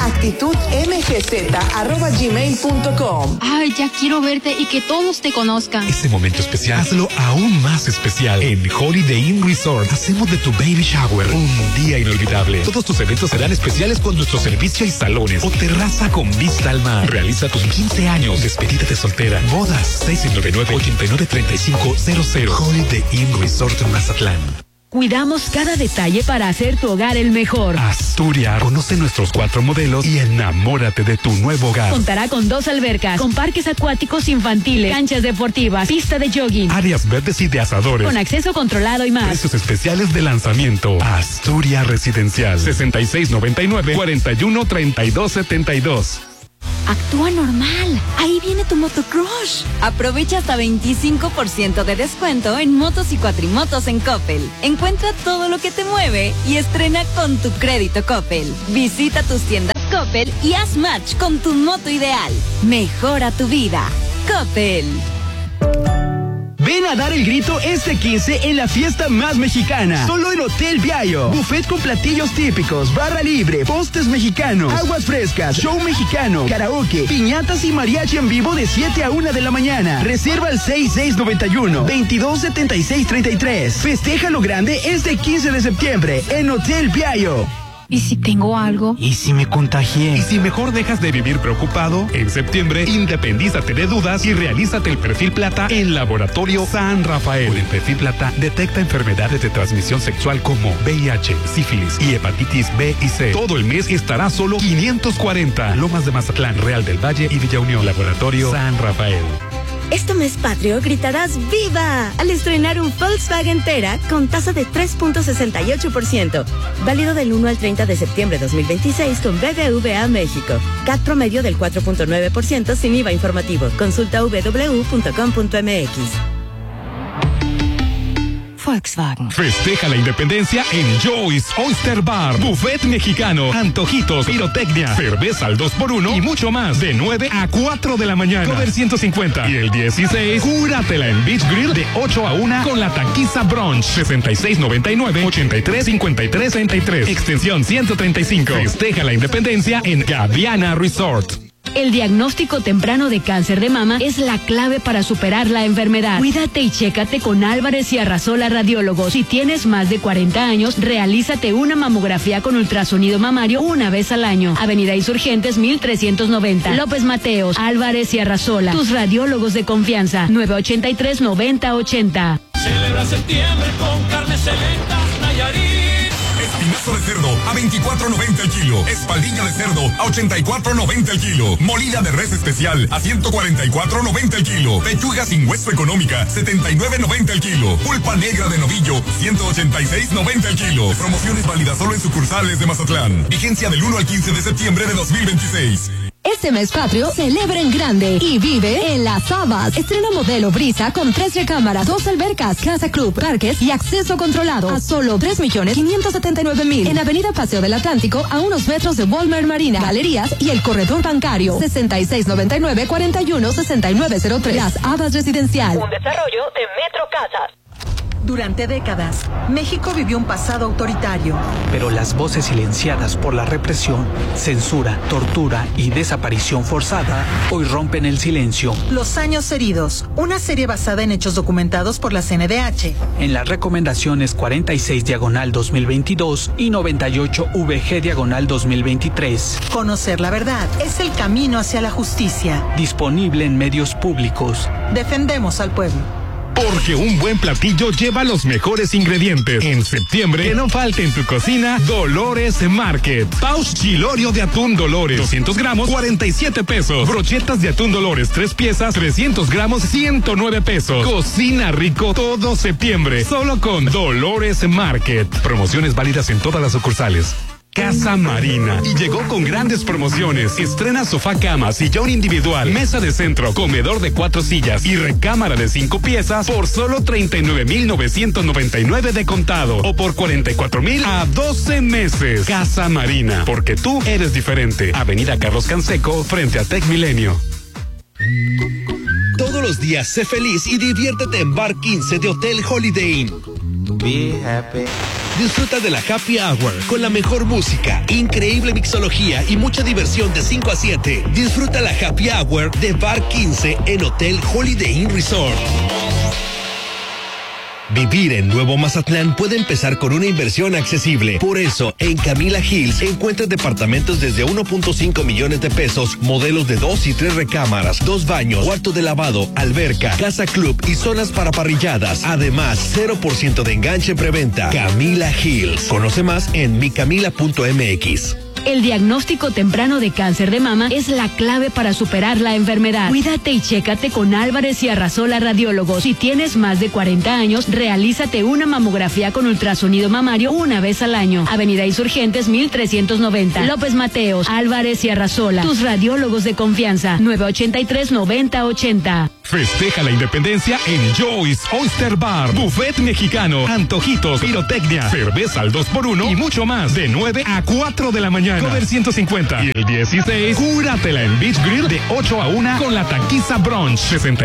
actitudmgz@gmail.com. Ay, ya quiero verte y que todos te conozcan. Este momento especial, hazlo aún más especial. En Holiday Inn Resort hacemos de tu baby shower un día inolvidable. Todos tus eventos serán especiales con nuestro servicio y salones o terraza con vista al mar. Realiza tus 15 años, despedida de soltera, bodas, 699-893500. Holiday Inn Resort Mazatlán. Cuidamos cada detalle para hacer tu hogar el mejor. Asturias, conoce nuestros 4 modelos y enamórate de tu nuevo hogar. Contará con 2 albercas, con parques acuáticos infantiles, canchas deportivas, pista de jogging, áreas verdes y de asadores, con acceso controlado y más. Precios especiales de lanzamiento. Asturias Residencial. 6699-413272. Actúa normal. Ahí viene tu motocrush. Aprovecha hasta 25% de descuento en motos y cuatrimotos en Coppel. Encuentra todo lo que te mueve y estrena con tu crédito Coppel. Visita tus tiendas Coppel y haz match con tu moto ideal. Mejora tu vida. Coppel. Ven a dar el grito este 15 en la fiesta más mexicana. Solo en Hotel Viallo. Buffet con platillos típicos, barra libre, postres mexicanos, aguas frescas, show mexicano, karaoke, piñatas y mariachi en vivo de 7 a 1 de la mañana. Reserva al 6691-227633. Festeja lo grande este 15 de septiembre en Hotel Viallo. ¿Y si tengo algo? ¿Y si me contagié? Y si mejor dejas de vivir preocupado, en septiembre, independízate de dudas y realízate el perfil plata en Laboratorio San Rafael. Con el perfil plata, detecta enfermedades de transmisión sexual como VIH, sífilis y hepatitis B y C. Todo el mes estará solo 540. Lomas de Mazatlán, Real del Valle y Villa Unión. Laboratorio San Rafael. Este mes patrio gritarás ¡Viva! Al estrenar un Volkswagen Tera con tasa de 3.68%. Válido del 1 al 30 de septiembre de 2026 con BBVA México. CAT promedio del 4.9% sin IVA informativo. Consulta www.com.mx. Volkswagen. Festeja la independencia en Joy's Oyster Bar. Buffet mexicano, antojitos, pirotecnia, cerveza al 2x1 y mucho más. De 9 a 4 de la mañana. Cover 150. Y el 16, cúratela en Beach Grill de 8 a 1 con la taquiza brunch. 6699-835333. Extensión 135. Festeja la independencia en Gaviana Resort. El diagnóstico temprano de cáncer de mama es la clave para superar la enfermedad. Cuídate y chécate con Álvarez y Arrasola Radiólogos. Si tienes más de 40 años, realízate una mamografía con ultrasonido mamario una vez al año. Avenida Insurgentes 1390. López Mateos, Álvarez y Arrasola. Tus radiólogos de confianza. 983-9080. Celebra septiembre con carne selecta Nayarit. Espinazo de cerdo a 24.90 el kilo. Espaldilla de cerdo a 84.90 el kilo. Molida de res especial a 144.90 el kilo. Pechuga sin hueso económica 79.90 el kilo. Pulpa negra de novillo 186.90 el kilo. Promociones válidas solo en sucursales de Mazatlán. Vigencia del 1 al 15 de septiembre de 2026. Este mes patrio, celebra en grande y vive en Las Habas. Estrena modelo Brisa con 3 recámaras, 2 albercas, casa club, parques y acceso controlado a solo 3.579.000 en Avenida Paseo del Atlántico a unos metros de Walmart Marina, galerías y el corredor bancario. 6699-416903. Las Habas Residencial. Un desarrollo de Metro Casas. Durante décadas, México vivió un pasado autoritario. Pero las voces silenciadas por la represión, censura, tortura y desaparición forzada hoy rompen el silencio. Los años heridos, una serie basada en hechos documentados por la CNDH. En las recomendaciones 46/2022 y 98-VG/2023. Conocer la verdad es el camino hacia la justicia. Disponible en medios públicos. Defendemos al pueblo. Porque un buen platillo lleva los mejores ingredientes. En septiembre, que no falte en tu cocina Dolores Market. Paus chilorio de atún Dolores, 200 gramos, 47 pesos. Brochetas de atún Dolores, 3 piezas, 300 gramos, 109 pesos. Cocina rico todo septiembre, solo con Dolores Market. Promociones válidas en todas las sucursales. Casa Marina. Y llegó con grandes promociones. Estrena sofá cama, sillón individual, mesa de centro, comedor de 4 sillas y recámara de 5 piezas por solo 39,999 de contado o por 44,000 a 12 meses. Casa Marina. Porque tú eres diferente. Avenida Carlos Canseco, frente a Tec Milenio. Todos los días sé feliz y diviértete en Bar 15 de Hotel Holiday Inn. Be happy. Disfruta de la Happy Hour con la mejor música, increíble mixología y mucha diversión de 5 a 7. Disfruta la Happy Hour de Bar 15 en Hotel Holiday Inn Resort. Vivir en Nuevo Mazatlán puede empezar con una inversión accesible. Por eso, en Camila Hills encuentras departamentos desde 1.5 millones de pesos, modelos de 2 y 3 recámaras, 2 baños, cuarto de lavado, alberca, casa club y zonas para parrilladas. Además, 0% de enganche en preventa. Camila Hills. Conoce más en micamila.mx. El diagnóstico temprano de cáncer de mama es la clave para superar la enfermedad. Cuídate y chécate con Álvarez y Arrasola Radiólogos. Si tienes más de 40 años, realízate una mamografía con ultrasonido mamario una vez al año. Avenida Insurgentes 1390. López Mateos, Álvarez y Arrasola. Tus radiólogos de confianza. 983-9080. Festeja la independencia en Joy's Oyster Bar. Buffet mexicano, antojitos, pirotecnia, cerveza al 2x1 y mucho más. De 9 a 4 de la mañana. Cover 150. Y el 16, cúratela en Beach Grill de 8 a 1 con la taquiza brunch.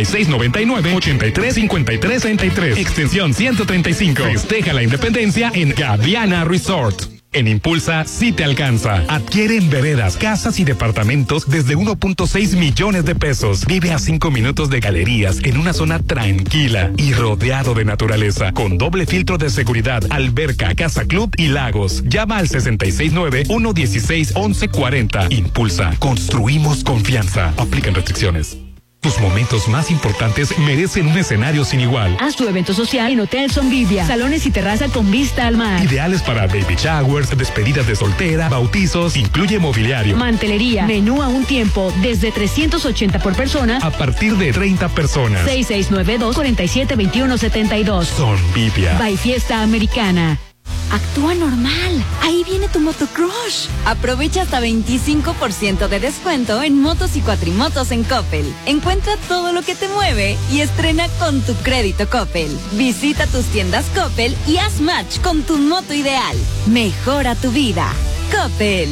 6699-835333. Extensión 135. Festeja la independencia en Gaviana Resort. En Impulsa sí te alcanza. Adquiere en veredas, casas y departamentos desde 1.6 millones de pesos. Vive a 5 minutos de galerías en una zona tranquila y rodeado de naturaleza, con doble filtro de seguridad, alberca, casa club y lagos. Llama al 669-116-1140. Impulsa. Construimos confianza. Aplican restricciones. Tus momentos más importantes merecen un escenario sin igual. Haz tu evento social en Hotel Sonvivia. Salones y terraza con vista al mar. Ideales para baby showers, despedidas de soltera, bautizos, incluye mobiliario. Mantelería, menú a un tiempo, desde 380 por persona. A partir de 30 personas. 6692-472172. Sonvivia. By Fiesta Americana. Actúa normal. Ahí viene tu motocrush. Aprovecha hasta 25% de descuento en motos y cuatrimotos en Coppel. Encuentra todo lo que te mueve y estrena con tu crédito Coppel. Visita tus tiendas Coppel y haz match con tu moto ideal. Mejora tu vida. Coppel.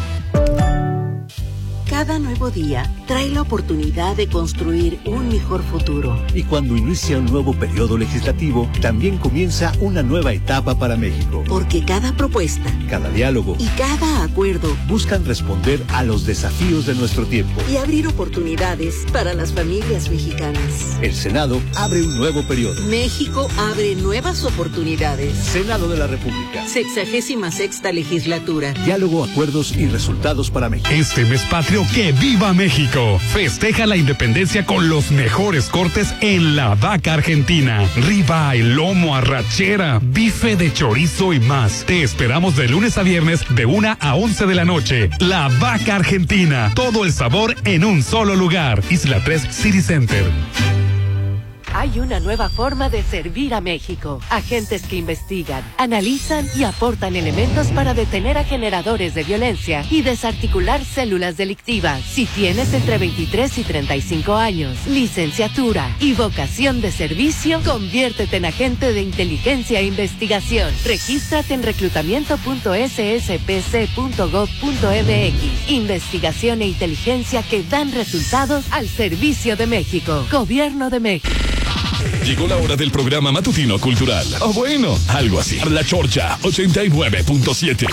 Cada nuevo día trae la oportunidad de construir un mejor futuro. Y cuando inicia un nuevo periodo legislativo, también comienza una nueva etapa para México. Porque cada propuesta, cada diálogo y cada acuerdo buscan responder a los desafíos de nuestro tiempo y abrir oportunidades para las familias mexicanas. El Senado abre un nuevo periodo. México abre nuevas oportunidades. Senado de la República. 66ª legislatura. Diálogo, acuerdos y resultados para México. Este mes patrio, ¡que viva México! Festeja la independencia con los mejores cortes en La Vaca Argentina. Ribeye, lomo, arrachera, bife de chorizo y más. Te esperamos de lunes a viernes de 1 a 11 de la noche. La Vaca Argentina. Todo el sabor en un solo lugar. Isla 3 City Center. Hay una nueva forma de servir a México. Agentes que investigan, analizan y aportan elementos para detener a generadores de violencia y desarticular células delictivas. Si tienes entre 23 y 35 años, licenciatura y vocación de servicio, conviértete en agente de inteligencia e investigación. Regístrate en reclutamiento.sspc.gov.mx. Investigación e inteligencia que dan resultados al servicio de México. Gobierno de México. Llegó la hora del programa matutino cultural. O bueno, algo así. La Chorcha 89.7.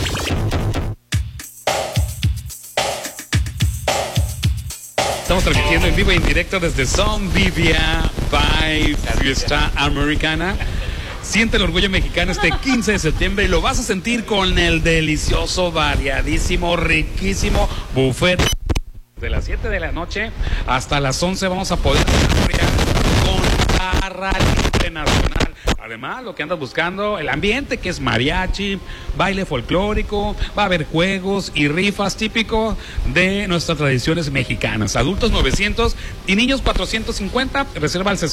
Estamos transmitiendo en vivo e en directo desde Sonvivia by Fiesta Americana. Siente el orgullo mexicano este 15 de septiembre y lo vas a sentir con el delicioso, variadísimo, riquísimo buffet. De las 7 de la noche hasta las 11 vamos a poder con barra libre nacional. Además, lo que andas buscando, el ambiente que es mariachi, baile folclórico, va a haber juegos y rifas típicos de nuestras tradiciones mexicanas. Adultos 900 y niños 450. Reserva al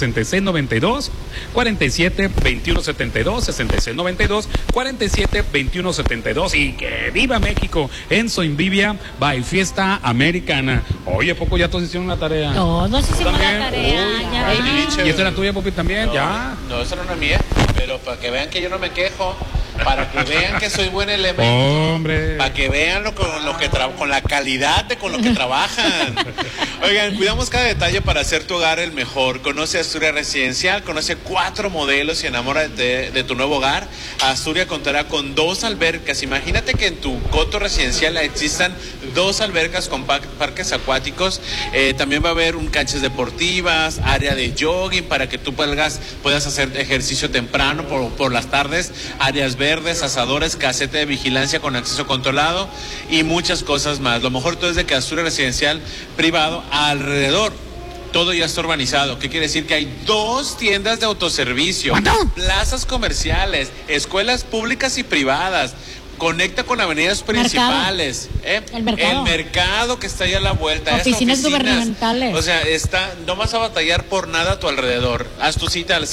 6692-472172, 6692-472172. Y que viva México en Sonvivia by Fiesta Americana. Oye, ¿poco ya todos hicieron la tarea? Todos hicimos ¿También? la tarea. Ya. ¿Y esta era tuya, Popi, también? No, ¿Ya? No, esa no es mía, pero para que vean que yo no me quejo. Para que vean que soy buen elemento. Hombre. Para que vean con la calidad de con lo que trabajan. Oigan, cuidamos cada detalle para hacer tu hogar el mejor. Conoce Asturias Residencial, conoce 4 modelos y enamórate de tu nuevo hogar. Asturias contará con 2 albercas. Imagínate que en tu coto residencial existan 2 albercas con parques acuáticos. También va a haber canchas deportivas, área de jogging para que tú puedas hacer ejercicio temprano por las tardes, áreas verdes, asadores, caseta de vigilancia con acceso controlado y muchas cosas más. Lo mejor todo es de que Asturias Residencial privado alrededor todo ya está urbanizado. ¿Qué quiere decir? Que hay 2 tiendas de autoservicio, plazas comerciales, escuelas públicas y privadas. Conecta con avenidas principales. El mercado que está ahí a la vuelta. Oficinas gubernamentales. O sea, no vas a batallar por nada a tu alrededor. Haz tu cita al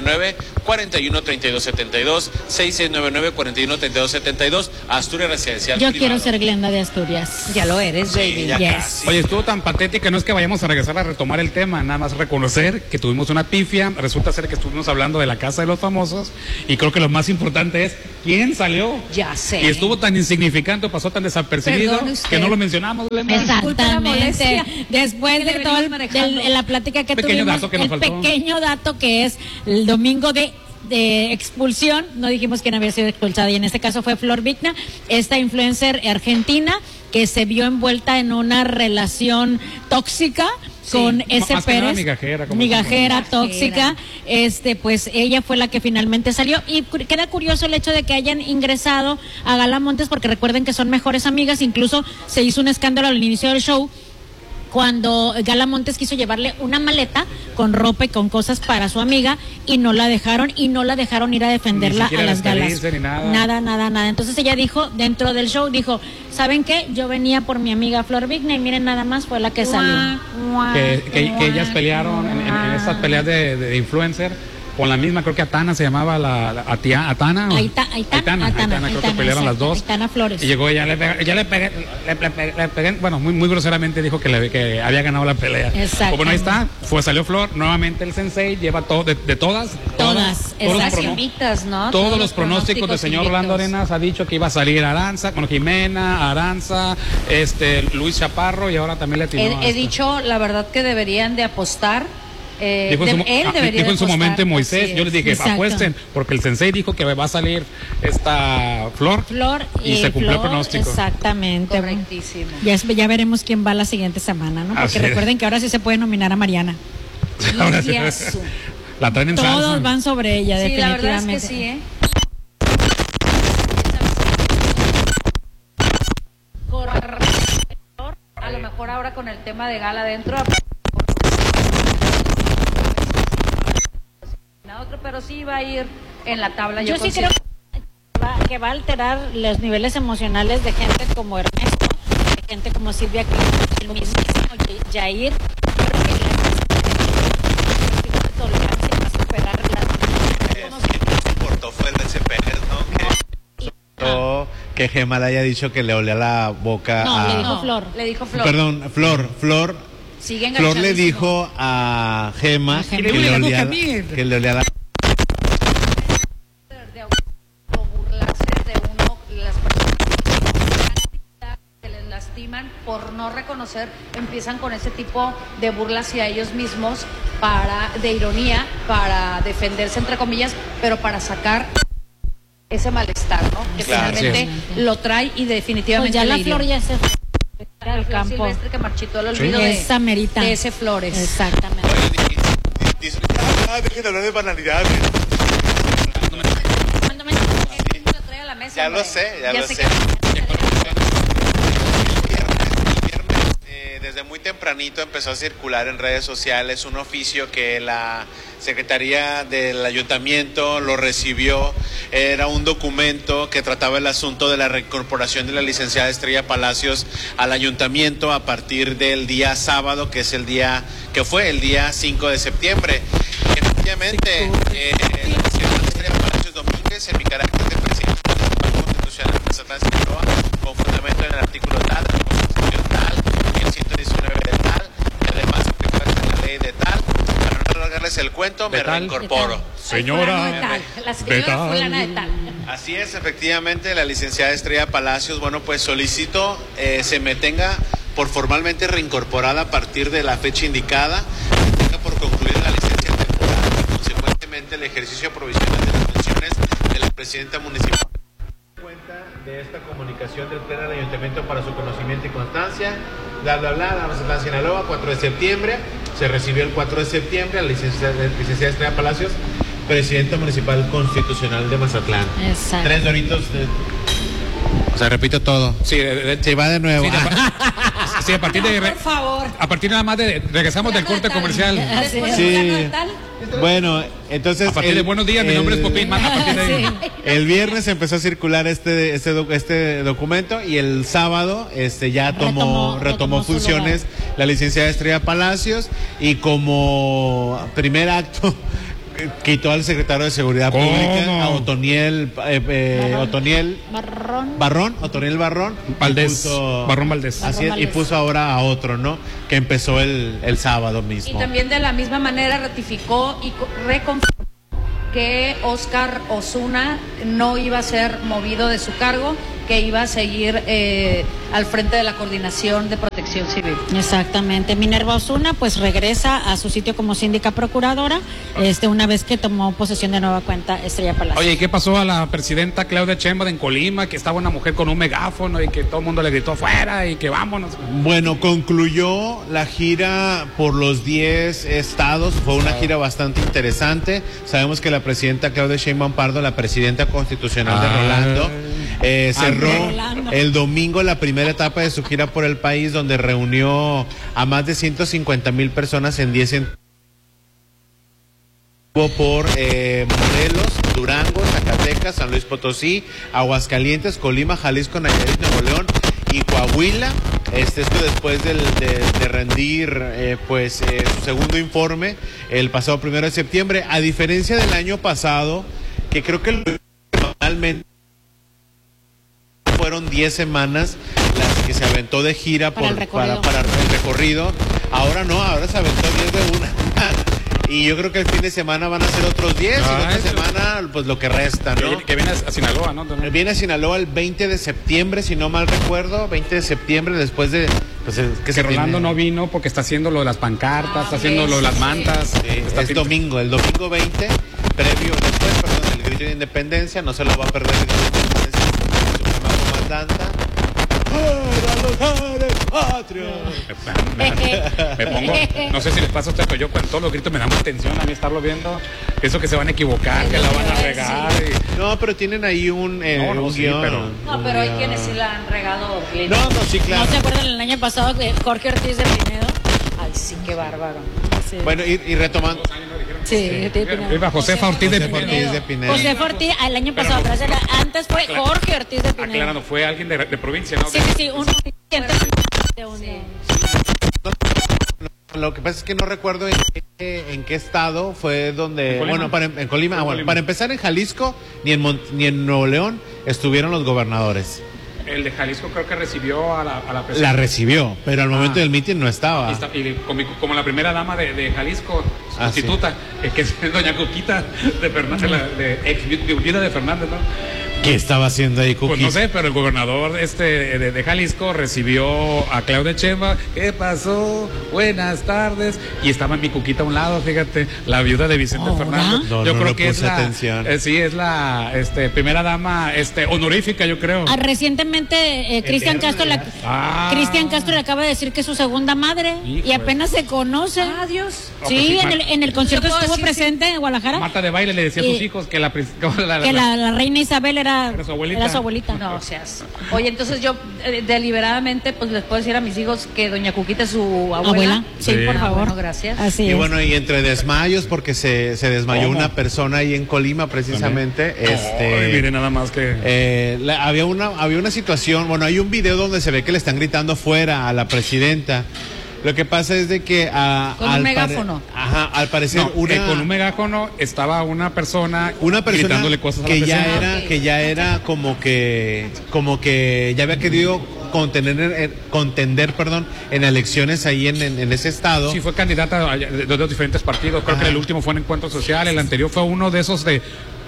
6699-413272, 6699-413272, Asturias Residencial Yo privado. quiero ser Glenda de Asturias. Ya lo eres, baby. Ya Yes. casi. Oye, estuvo tan patética, no es que vayamos a regresar a retomar el tema, nada más reconocer que tuvimos una pifia, resulta ser que estuvimos hablando de la Casa de los Famosos, y creo que lo más importante es quién salió. Ya sé. Y estuvo tan insignificante, pasó tan desapercibido que no lo mencionamos. Exactamente. Después de toda la plática que Pequeño tuvimos, dato que nos el faltó. pequeño dato que es el domingo de expulsión, no dijimos quién había sido expulsada, y en este caso fue Flor Vigna, esta influencer argentina que se vio envuelta en una relación tóxica con ese Más que nada Pérez, migajera, tóxica. Pues ella fue la que finalmente salió, y queda curioso el hecho de que hayan ingresado a Gala Montes, porque recuerden que son mejores amigas. Incluso se hizo un escándalo al inicio del show cuando Gala Montes quiso llevarle una maleta con ropa y con cosas para su amiga, y no la dejaron ir a defenderla a las galas. Nada. Entonces ella dijo, dentro del show, ¿saben qué? Yo venía por mi amiga Flor Vigna y miren, nada más fue la que salió. Que ellas pelearon en esas peleas de influencer. Con la misma, creo que Atana se llamaba Atana. Aitana, creo que pelearon las dos. Aitana Flores. Y llegó ella, le pegué, bueno, muy groseramente dijo que había ganado la pelea. Exacto. Bueno, ahí está, salió Flor, nuevamente el sensei, lleva todo, de todas. Todos los pronósticos del señor Orlando Arenas ha dicho que iba a salir Aranza, Jimena, Aranza, Luis Chaparro, y ahora también le atinó. He dicho, la verdad, que deberían de apostar. Dijo en su momento Moisés, yo les dije, apuesten, porque el sensei dijo que va a salir esta Flor y se cumplió el pronóstico. Exactamente. Correctísimo. Ya veremos quién va la siguiente semana, ¿no? Porque recuerden que ahora sí se puede nominar a Mariana. Ahora sí. La traen en salsa. Todos van sobre ella, definitivamente. La verdad es que sí, A lo mejor ahora con el tema de Gala adentro, pero sí va a ir en la tabla. Yo sí creo que va a alterar los niveles emocionales de gente como Ernesto, de gente como Silvia, el mismísimo Jair. Fue el de ese Pérez, ¿no? Que Gemma le haya dicho que le olía la boca le dijo Flor. Perdón, Flor le dijo a Gemma que le olía la por no reconocer, empiezan con ese tipo de burlas hacia ellos mismos, de ironía, para defenderse entre comillas, pero para sacar ese malestar, ¿no? Que finalmente lo trae, y definitivamente ya la Flor ya se fue al campo silvestre que marchitó el olvido de ese Flores. Exactamente. Dejen de hablar de banalidades. Ya lo sé. Desde muy tempranito empezó a circular en redes sociales un oficio que la Secretaría del Ayuntamiento lo recibió. Era un documento que trataba el asunto de la reincorporación de la licenciada Estrella Palacios al Ayuntamiento a partir del día sábado, que fue el día 5 de septiembre. Efectivamente, la licenciada Estrella Palacios Domínguez, en mi carácter de presidente del Tribunal Constitucional de Mazatlán, Sinaloa, con fundamento en el artículo tal, de la Constitución tal, y el 119 de tal, y además aplicarse en la ley de tal, para no alargarles el cuento, me reincorporo. Señora La señora fulana de tal. Así es, efectivamente, la licenciada Estrella Palacios, bueno, pues solicito se me tenga por formalmente reincorporada a partir de la fecha indicada, tenga por concluida la licencia temporal y consecuentemente el ejercicio provisional de las funciones de la presidenta municipal. Cuenta de esta comunicación del Pleno del Ayuntamiento para su conocimiento y constancia, bla, bla, bla, la Mazatlán, Sinaloa, 4 de septiembre, se recibió el 4 de septiembre a la licenciada Estrella Palacios, presidenta municipal constitucional de Mazatlán. Exacto. 3 doritos de... O sea, repito todo. Sí, se va de nuevo. Sí, a partir de... Por favor. A partir nada más de... Regresamos del corte comercial. Sí. Bueno, entonces... A partir de buenos días, mi nombre es Popín, a partir de ahí. El viernes empezó a circular este documento y el sábado ya retomó funciones la licenciada Estrella Palacios y como primer acto quitó al secretario de Seguridad Pública, a Otoniel Barrón Valdés. Barrón Valdés. Así es, y puso ahora a otro, ¿no? Que empezó el sábado mismo. Y también de la misma manera ratificó y reconfirmó que Óscar Osuna no iba a ser movido de su cargo, que iba a seguir al frente de la Coordinación de Protección Civil. Exactamente. Minerva Osuna pues regresa a su sitio como síndica procuradora, una vez que tomó posesión de nueva cuenta Estrella Palacios. Oye, ¿y qué pasó a la presidenta Claudia Sheinbaum en Colima, que estaba una mujer con un megáfono y que todo el mundo le gritó fuera y que vámonos? Bueno, concluyó la gira por los 10 estados, fue una gira bastante interesante. Sabemos que la presidenta Claudia Sheinbaum Pardo, la presidenta constitucional de Rolando, cerró el domingo la primera etapa de su gira por el país, donde reunió a más de 150,000 personas en 10 por Morelos, Durango, Zacatecas, San Luis Potosí, Aguascalientes, Colima, Jalisco, Nayarit, Nuevo León y Coahuila. Esto después de rendir su segundo informe el pasado 1 de septiembre, a diferencia del año pasado, que creo que normalmente fueron 10 semanas las que se aventó de gira para el recorrido. Ahora no, ahora se aventó 10 de una. Y yo creo que el fin de semana van a ser otros 10 y la otra semana pues lo que resta, ¿no? Que viene a Sinaloa, ¿no? Viene a Sinaloa el 20 de septiembre, si no mal recuerdo, 20 de septiembre después de... Pues, que Rolando no vino porque está haciendo lo de las pancartas, está haciendo lo de las mantas. Sí, es domingo, el domingo 20, después del grito de independencia, no se lo va a perder el grito de independencia, su comandanta. Me pongo, no sé si les pasa a ustedes, pero yo con todos los gritos me da más tensión a mí estarlo viendo. Pienso que se van a equivocar, que la van a regar. No, pero tienen ahí un guión. Pero hay quienes sí la han regado. Sí, claro. ¿No se acuerdan el año pasado de Jorge Ortiz de Pinedo? Ay, sí, qué bárbaro. Sí. Bueno, y retomando. Sí. Josefa Ortiz de Pinedo. Josefa Ortiz, el año pasado, antes fue Jorge Ortiz de Pinedo. Aclarando, fue alguien de provincia, ¿no? Sí, Lo que pasa es que no recuerdo en qué estado fue donde... En Colima. Para empezar, en Jalisco ni en Nuevo León estuvieron los gobernadores. El de Jalisco creo que recibió a la presidenta. La recibió, pero al momento del mitin no estaba. Y como la primera dama de Jalisco, sustituta, que es doña Cuquita de Fernández, ex viuda de Fernández, ¿no? ¿Qué estaba haciendo ahí, Cuquita? Pues no sé, pero el gobernador de Jalisco recibió a Claudia Sheinbaum. ¿Qué pasó? Buenas tardes. Y estaba mi Cuquita a un lado, fíjate, la viuda de Vicente Fernández. Yo creo que es la primera dama honorífica, yo creo. Recientemente Cristian Castro le acaba de decir que es su segunda madre. y apenas se conoce. Dios. Sí, en el concierto estuvo presente en Guadalajara. Marta de Baile le decía a sus hijos que la reina Isabel era su abuelita. No seas. Oye, entonces yo deliberadamente pues les puedo decir a mis hijos que doña Cuquita es su abuela. Sí, por favor. Bueno, gracias. Así y es. Bueno, y entre desmayos, porque se desmayó una persona ahí en Colima precisamente. Miren nada más que había una situación, hay un video donde se ve que le están gritando fuera a la presidenta. Lo que pasa es de que con un megáfono. Al parecer con un megáfono estaba una persona gritándole cosas a la presidenta. Que ya era como que ya había querido contender en elecciones ahí en ese estado. Sí, fue candidata de los diferentes partidos. Creo que el último fue en Encuentro Social, el anterior fue uno de esos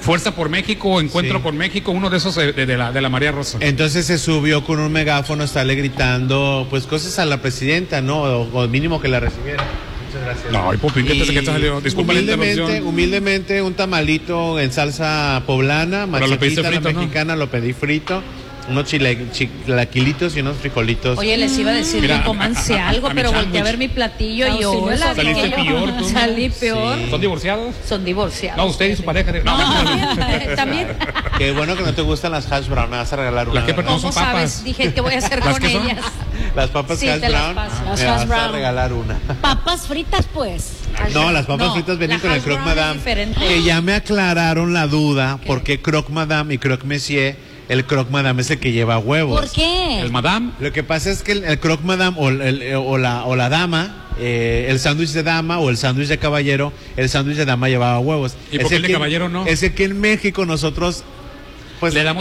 Fuerza por México, Encuentro por México, uno de esos de la María Rosa. Entonces se subió con un megáfono a estarle gritando pues cosas a la presidenta, ¿no? O mínimo que la recibiera. Muchas gracias. No, y Popín, ¿qué te salió? Disculpa la interrupción. Humildemente un tamalito en salsa poblana, machetita, la mexicana, lo pedí frito. Unos chilaquilitos y unos frijolitos. Oye, les iba a decir que comanse algo, pero volteé a ver mi platillo y yo saliste peor, tú. Salí peor. ¿Son divorciados? Son divorciados. No, usted y su pareja. No, también. Qué bueno que no te gustan las hash brown, me vas a regalar una. ¿Cómo son sabes? Dije, ¿qué voy a hacer con ellas? Las papas hash brown, me vas a regalar una. Papas fritas, pues. No, las papas fritas vienen con el croque madame. Que ya me aclararon la duda, porque croque madame y croque monsieur. El croque madame es el que lleva huevos. ¿Por qué? ¿El madame? Lo que pasa es que el croque madame o la dama, el sándwich de dama o el sándwich de caballero, el sándwich de dama llevaba huevos. ¿Y por qué el de caballero no? Es que en México nosotros pues le damos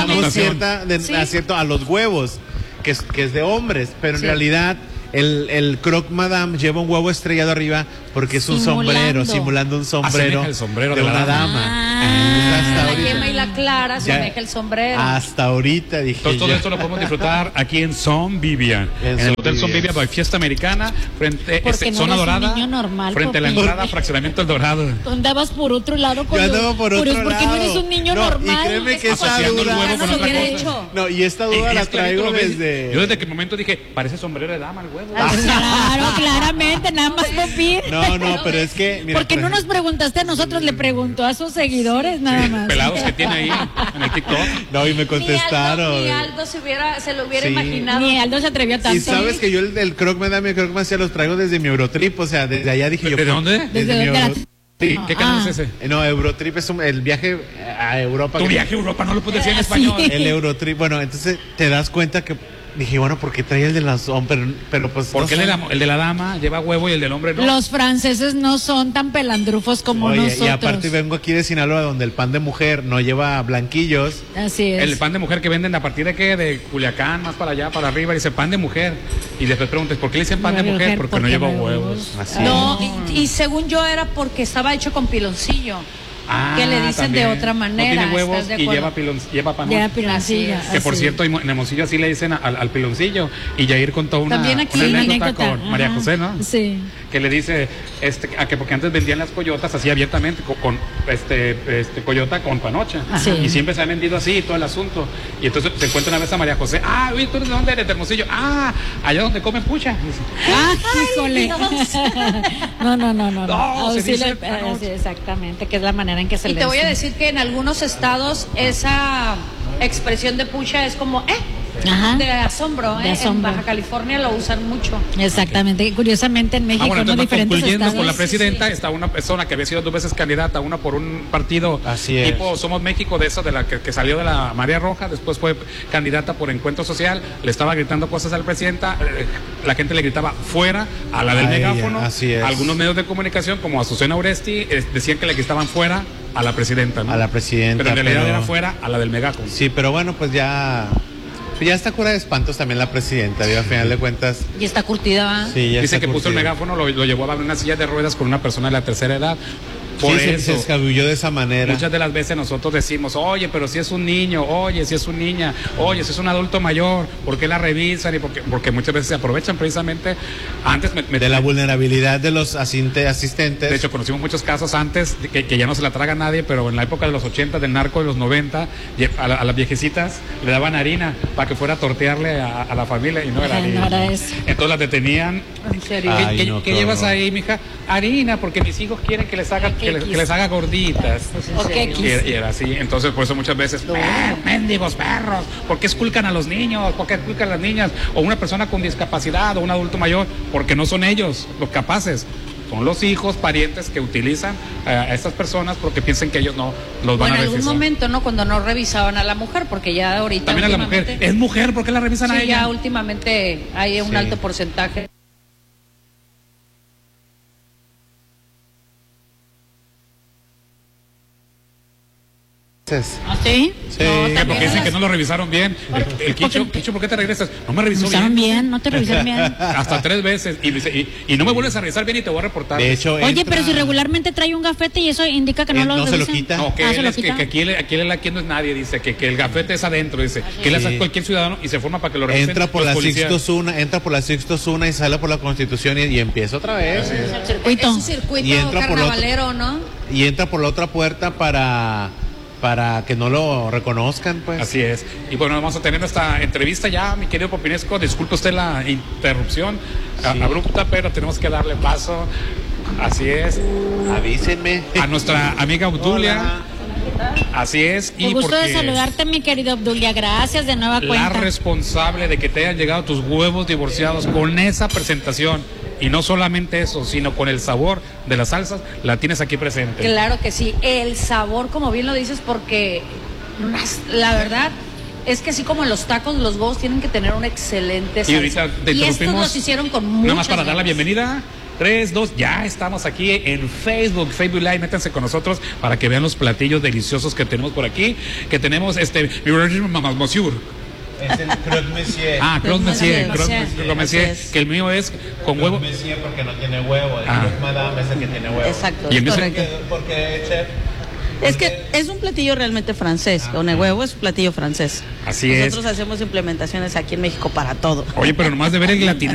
cierta a los huevos, que es de hombres, pero en realidad el croque madame lleva un huevo estrellado arriba porque es un sombrero, simulando un sombrero, el sombrero de una dama. La yema y la clara semeja el sombrero. Hasta ahorita dije. Entonces, todo esto lo podemos disfrutar aquí en Son Vivian, en el Hotel Son Vivian by Fiesta Americana, frente a Zona Dorada, frente a la entrada Fraccionamiento El Dorado. Tú andabas por otro lado con Yo andaba por otro lado. Porque no eres un niño normal. Y créeme que esta duda No, y esta duda la traigo desde. Yo desde que momento dije, parece sombrero de dama el huevo. Claro, claramente, nada más Popín. No, pero es que mira, porque no nos preguntaste a nosotros, le preguntó a sus seguidores nada más. Pelados que tiene ahí en el TikTok. No, y me contestaron. Ni Aldo se lo hubiera imaginado. Ni Aldo se atrevió tanto. Y sabes que yo el croque madame y el croque monsieur los traigo desde mi Eurotrip, o sea, desde allá dije yo. ¿De dónde? Desde mi Eurotrip. ¿Qué canal es ese? No, Eurotrip es el viaje a Europa. Tu viaje a Europa no lo puedes decir en español. El Eurotrip, bueno, entonces te das cuenta que dije, bueno, ¿por qué trae el de las hombres? Pero pues. ¿Por qué el de la dama lleva huevo y el del hombre no? Los franceses no son tan pelandrufos como nosotros. Y aparte vengo aquí de Sinaloa, donde el pan de mujer no lleva blanquillos. Así es. El pan de mujer que venden a partir de qué? De Culiacán, más para allá, para arriba, dice pan de mujer. Y después preguntas, ¿por qué le dicen pan de mujer? Porque no lleva huevos. Así no, y según yo era porque estaba hecho con piloncillo. Que le dicen también. de otra manera. No tiene huevos y lleva panoche. Lleva piloncillo. Que por cierto, en Hermosillo así le dicen al piloncillo. Y Yair contó una anécdota con María José, ¿no? Sí. Que le dice porque antes vendían las coyotas así abiertamente, con coyota con panocha. Sí. Y siempre se ha vendido así todo el asunto. Y entonces se encuentra una vez a María José. Oye, ¿tú eres de dónde eres? De Hermosillo. Allá donde comen pucha. Híjole. No. Sí, exactamente, que es la manera en que se le te voy a decir que en algunos estados esa expresión de pucha es como de asombro, En Baja California lo usan mucho. Exactamente, curiosamente en México entonces, diferentes concluyendo estados. con la presidenta está una persona que había sido 2 veces candidata, una por un partido tipo Somos México, de la que salió de la María Roja, después fue candidata por Encuentro Social, le estaba gritando cosas a la presidenta, la gente le gritaba fuera a la del megáfono, algunos medios de comunicación como Azucena Oresti decían que le gritaban fuera a la presidenta, ¿no? A la presidenta. Pero en realidad era fuera a la del megáfono. Sí, pero bueno, pues ya está cura de espantos también la presidenta, al final de cuentas. Y está curtida, ¿va? Sí, dice que puso el megáfono, lo llevó a una silla de ruedas con una persona de la tercera edad. Por eso se escabulló de esa manera. Muchas de las veces nosotros decimos, oye, pero si es un niño, oye, si es una niña, oye, si es un adulto mayor, ¿por qué la revisan? Y porque muchas veces se aprovechan precisamente antes de la vulnerabilidad de los asistentes. De hecho, conocimos muchos casos antes que ya no se la traga nadie, pero en la época de los 80, del narco de los 90, a las viejecitas le daban harina para que fuera a tortearle a la familia y no era harina. No era eso. Entonces las detenían. ¿En serio? ¿Qué llevas ahí, mija? Harina, porque mis hijos quieren que les haga gorditas. Y era así. Entonces, por eso muchas veces, mendigos perros, ¿por qué esculcan a los niños? ¿Por qué esculcan a las niñas? O una persona con discapacidad o un adulto mayor, porque no son ellos los capaces. Son los hijos, parientes que utilizan a estas personas porque piensan que ellos no los van a revisar. En algún momento, ¿no? Cuando no revisaban a la mujer, porque ya ahorita. También a la mujer. Es mujer, ¿por qué la revisan a ella? Ya últimamente hay un alto porcentaje. meses. ¿Ah, sí? Sí. Porque dicen que no lo revisaron bien. El Quicho, ¿por qué te regresas? No me revisó bien. No te revisaron bien. Hasta 3 veces. Y no me vuelves a revisar bien y te voy a reportar. De hecho, oye, pero si regularmente trae un gafete y eso indica que no lo se lo quita. No, que aquí no es nadie, dice que el gafete es adentro, dice. Que le hace cualquier ciudadano y se forma para que lo revisen. Entra por la Sixto Zuna y sale por la Constitución y empieza otra vez. Es un circuito carnavalero, ¿no? Y entra por la otra puerta para que no lo reconozcan, pues. Así es. Y bueno, vamos a tener esta entrevista ya, mi querido Popinesco. Disculpe usted la interrupción abrupta, pero tenemos que darle paso. Así es. Avísenme. A nuestra amiga Obdulia. Hola. Así es. Y gusto de saludarte, mi querido Obdulia. Gracias de nueva cuenta. La responsable de que te hayan llegado tus huevos divorciados con esa presentación. Y no solamente eso, sino con el sabor de las salsas, la tienes aquí presente. Claro que sí, el sabor, como bien lo dices, porque la verdad es que así como los tacos, los huevos tienen que tener un excelente salsa. Y ahorita te y estos interrumpimos, los hicieron con muchas nada más para dar la ganas. bienvenida. 3, 2, ya estamos aquí en Facebook Live, métanse con nosotros para que vean los platillos deliciosos que tenemos por aquí, que tenemos monsieur. Es el croque monsieur. Croque monsieur, que el mío es con huevo. Croque monsieur porque no tiene huevo, el croque madame es el que tiene huevo. Exacto, y el correcto. Porque chef, es que es un platillo realmente francés, con el huevo es un platillo francés. Así Nosotros hacemos implementaciones aquí en México para todo. Oye, pero nomás de ver el latino.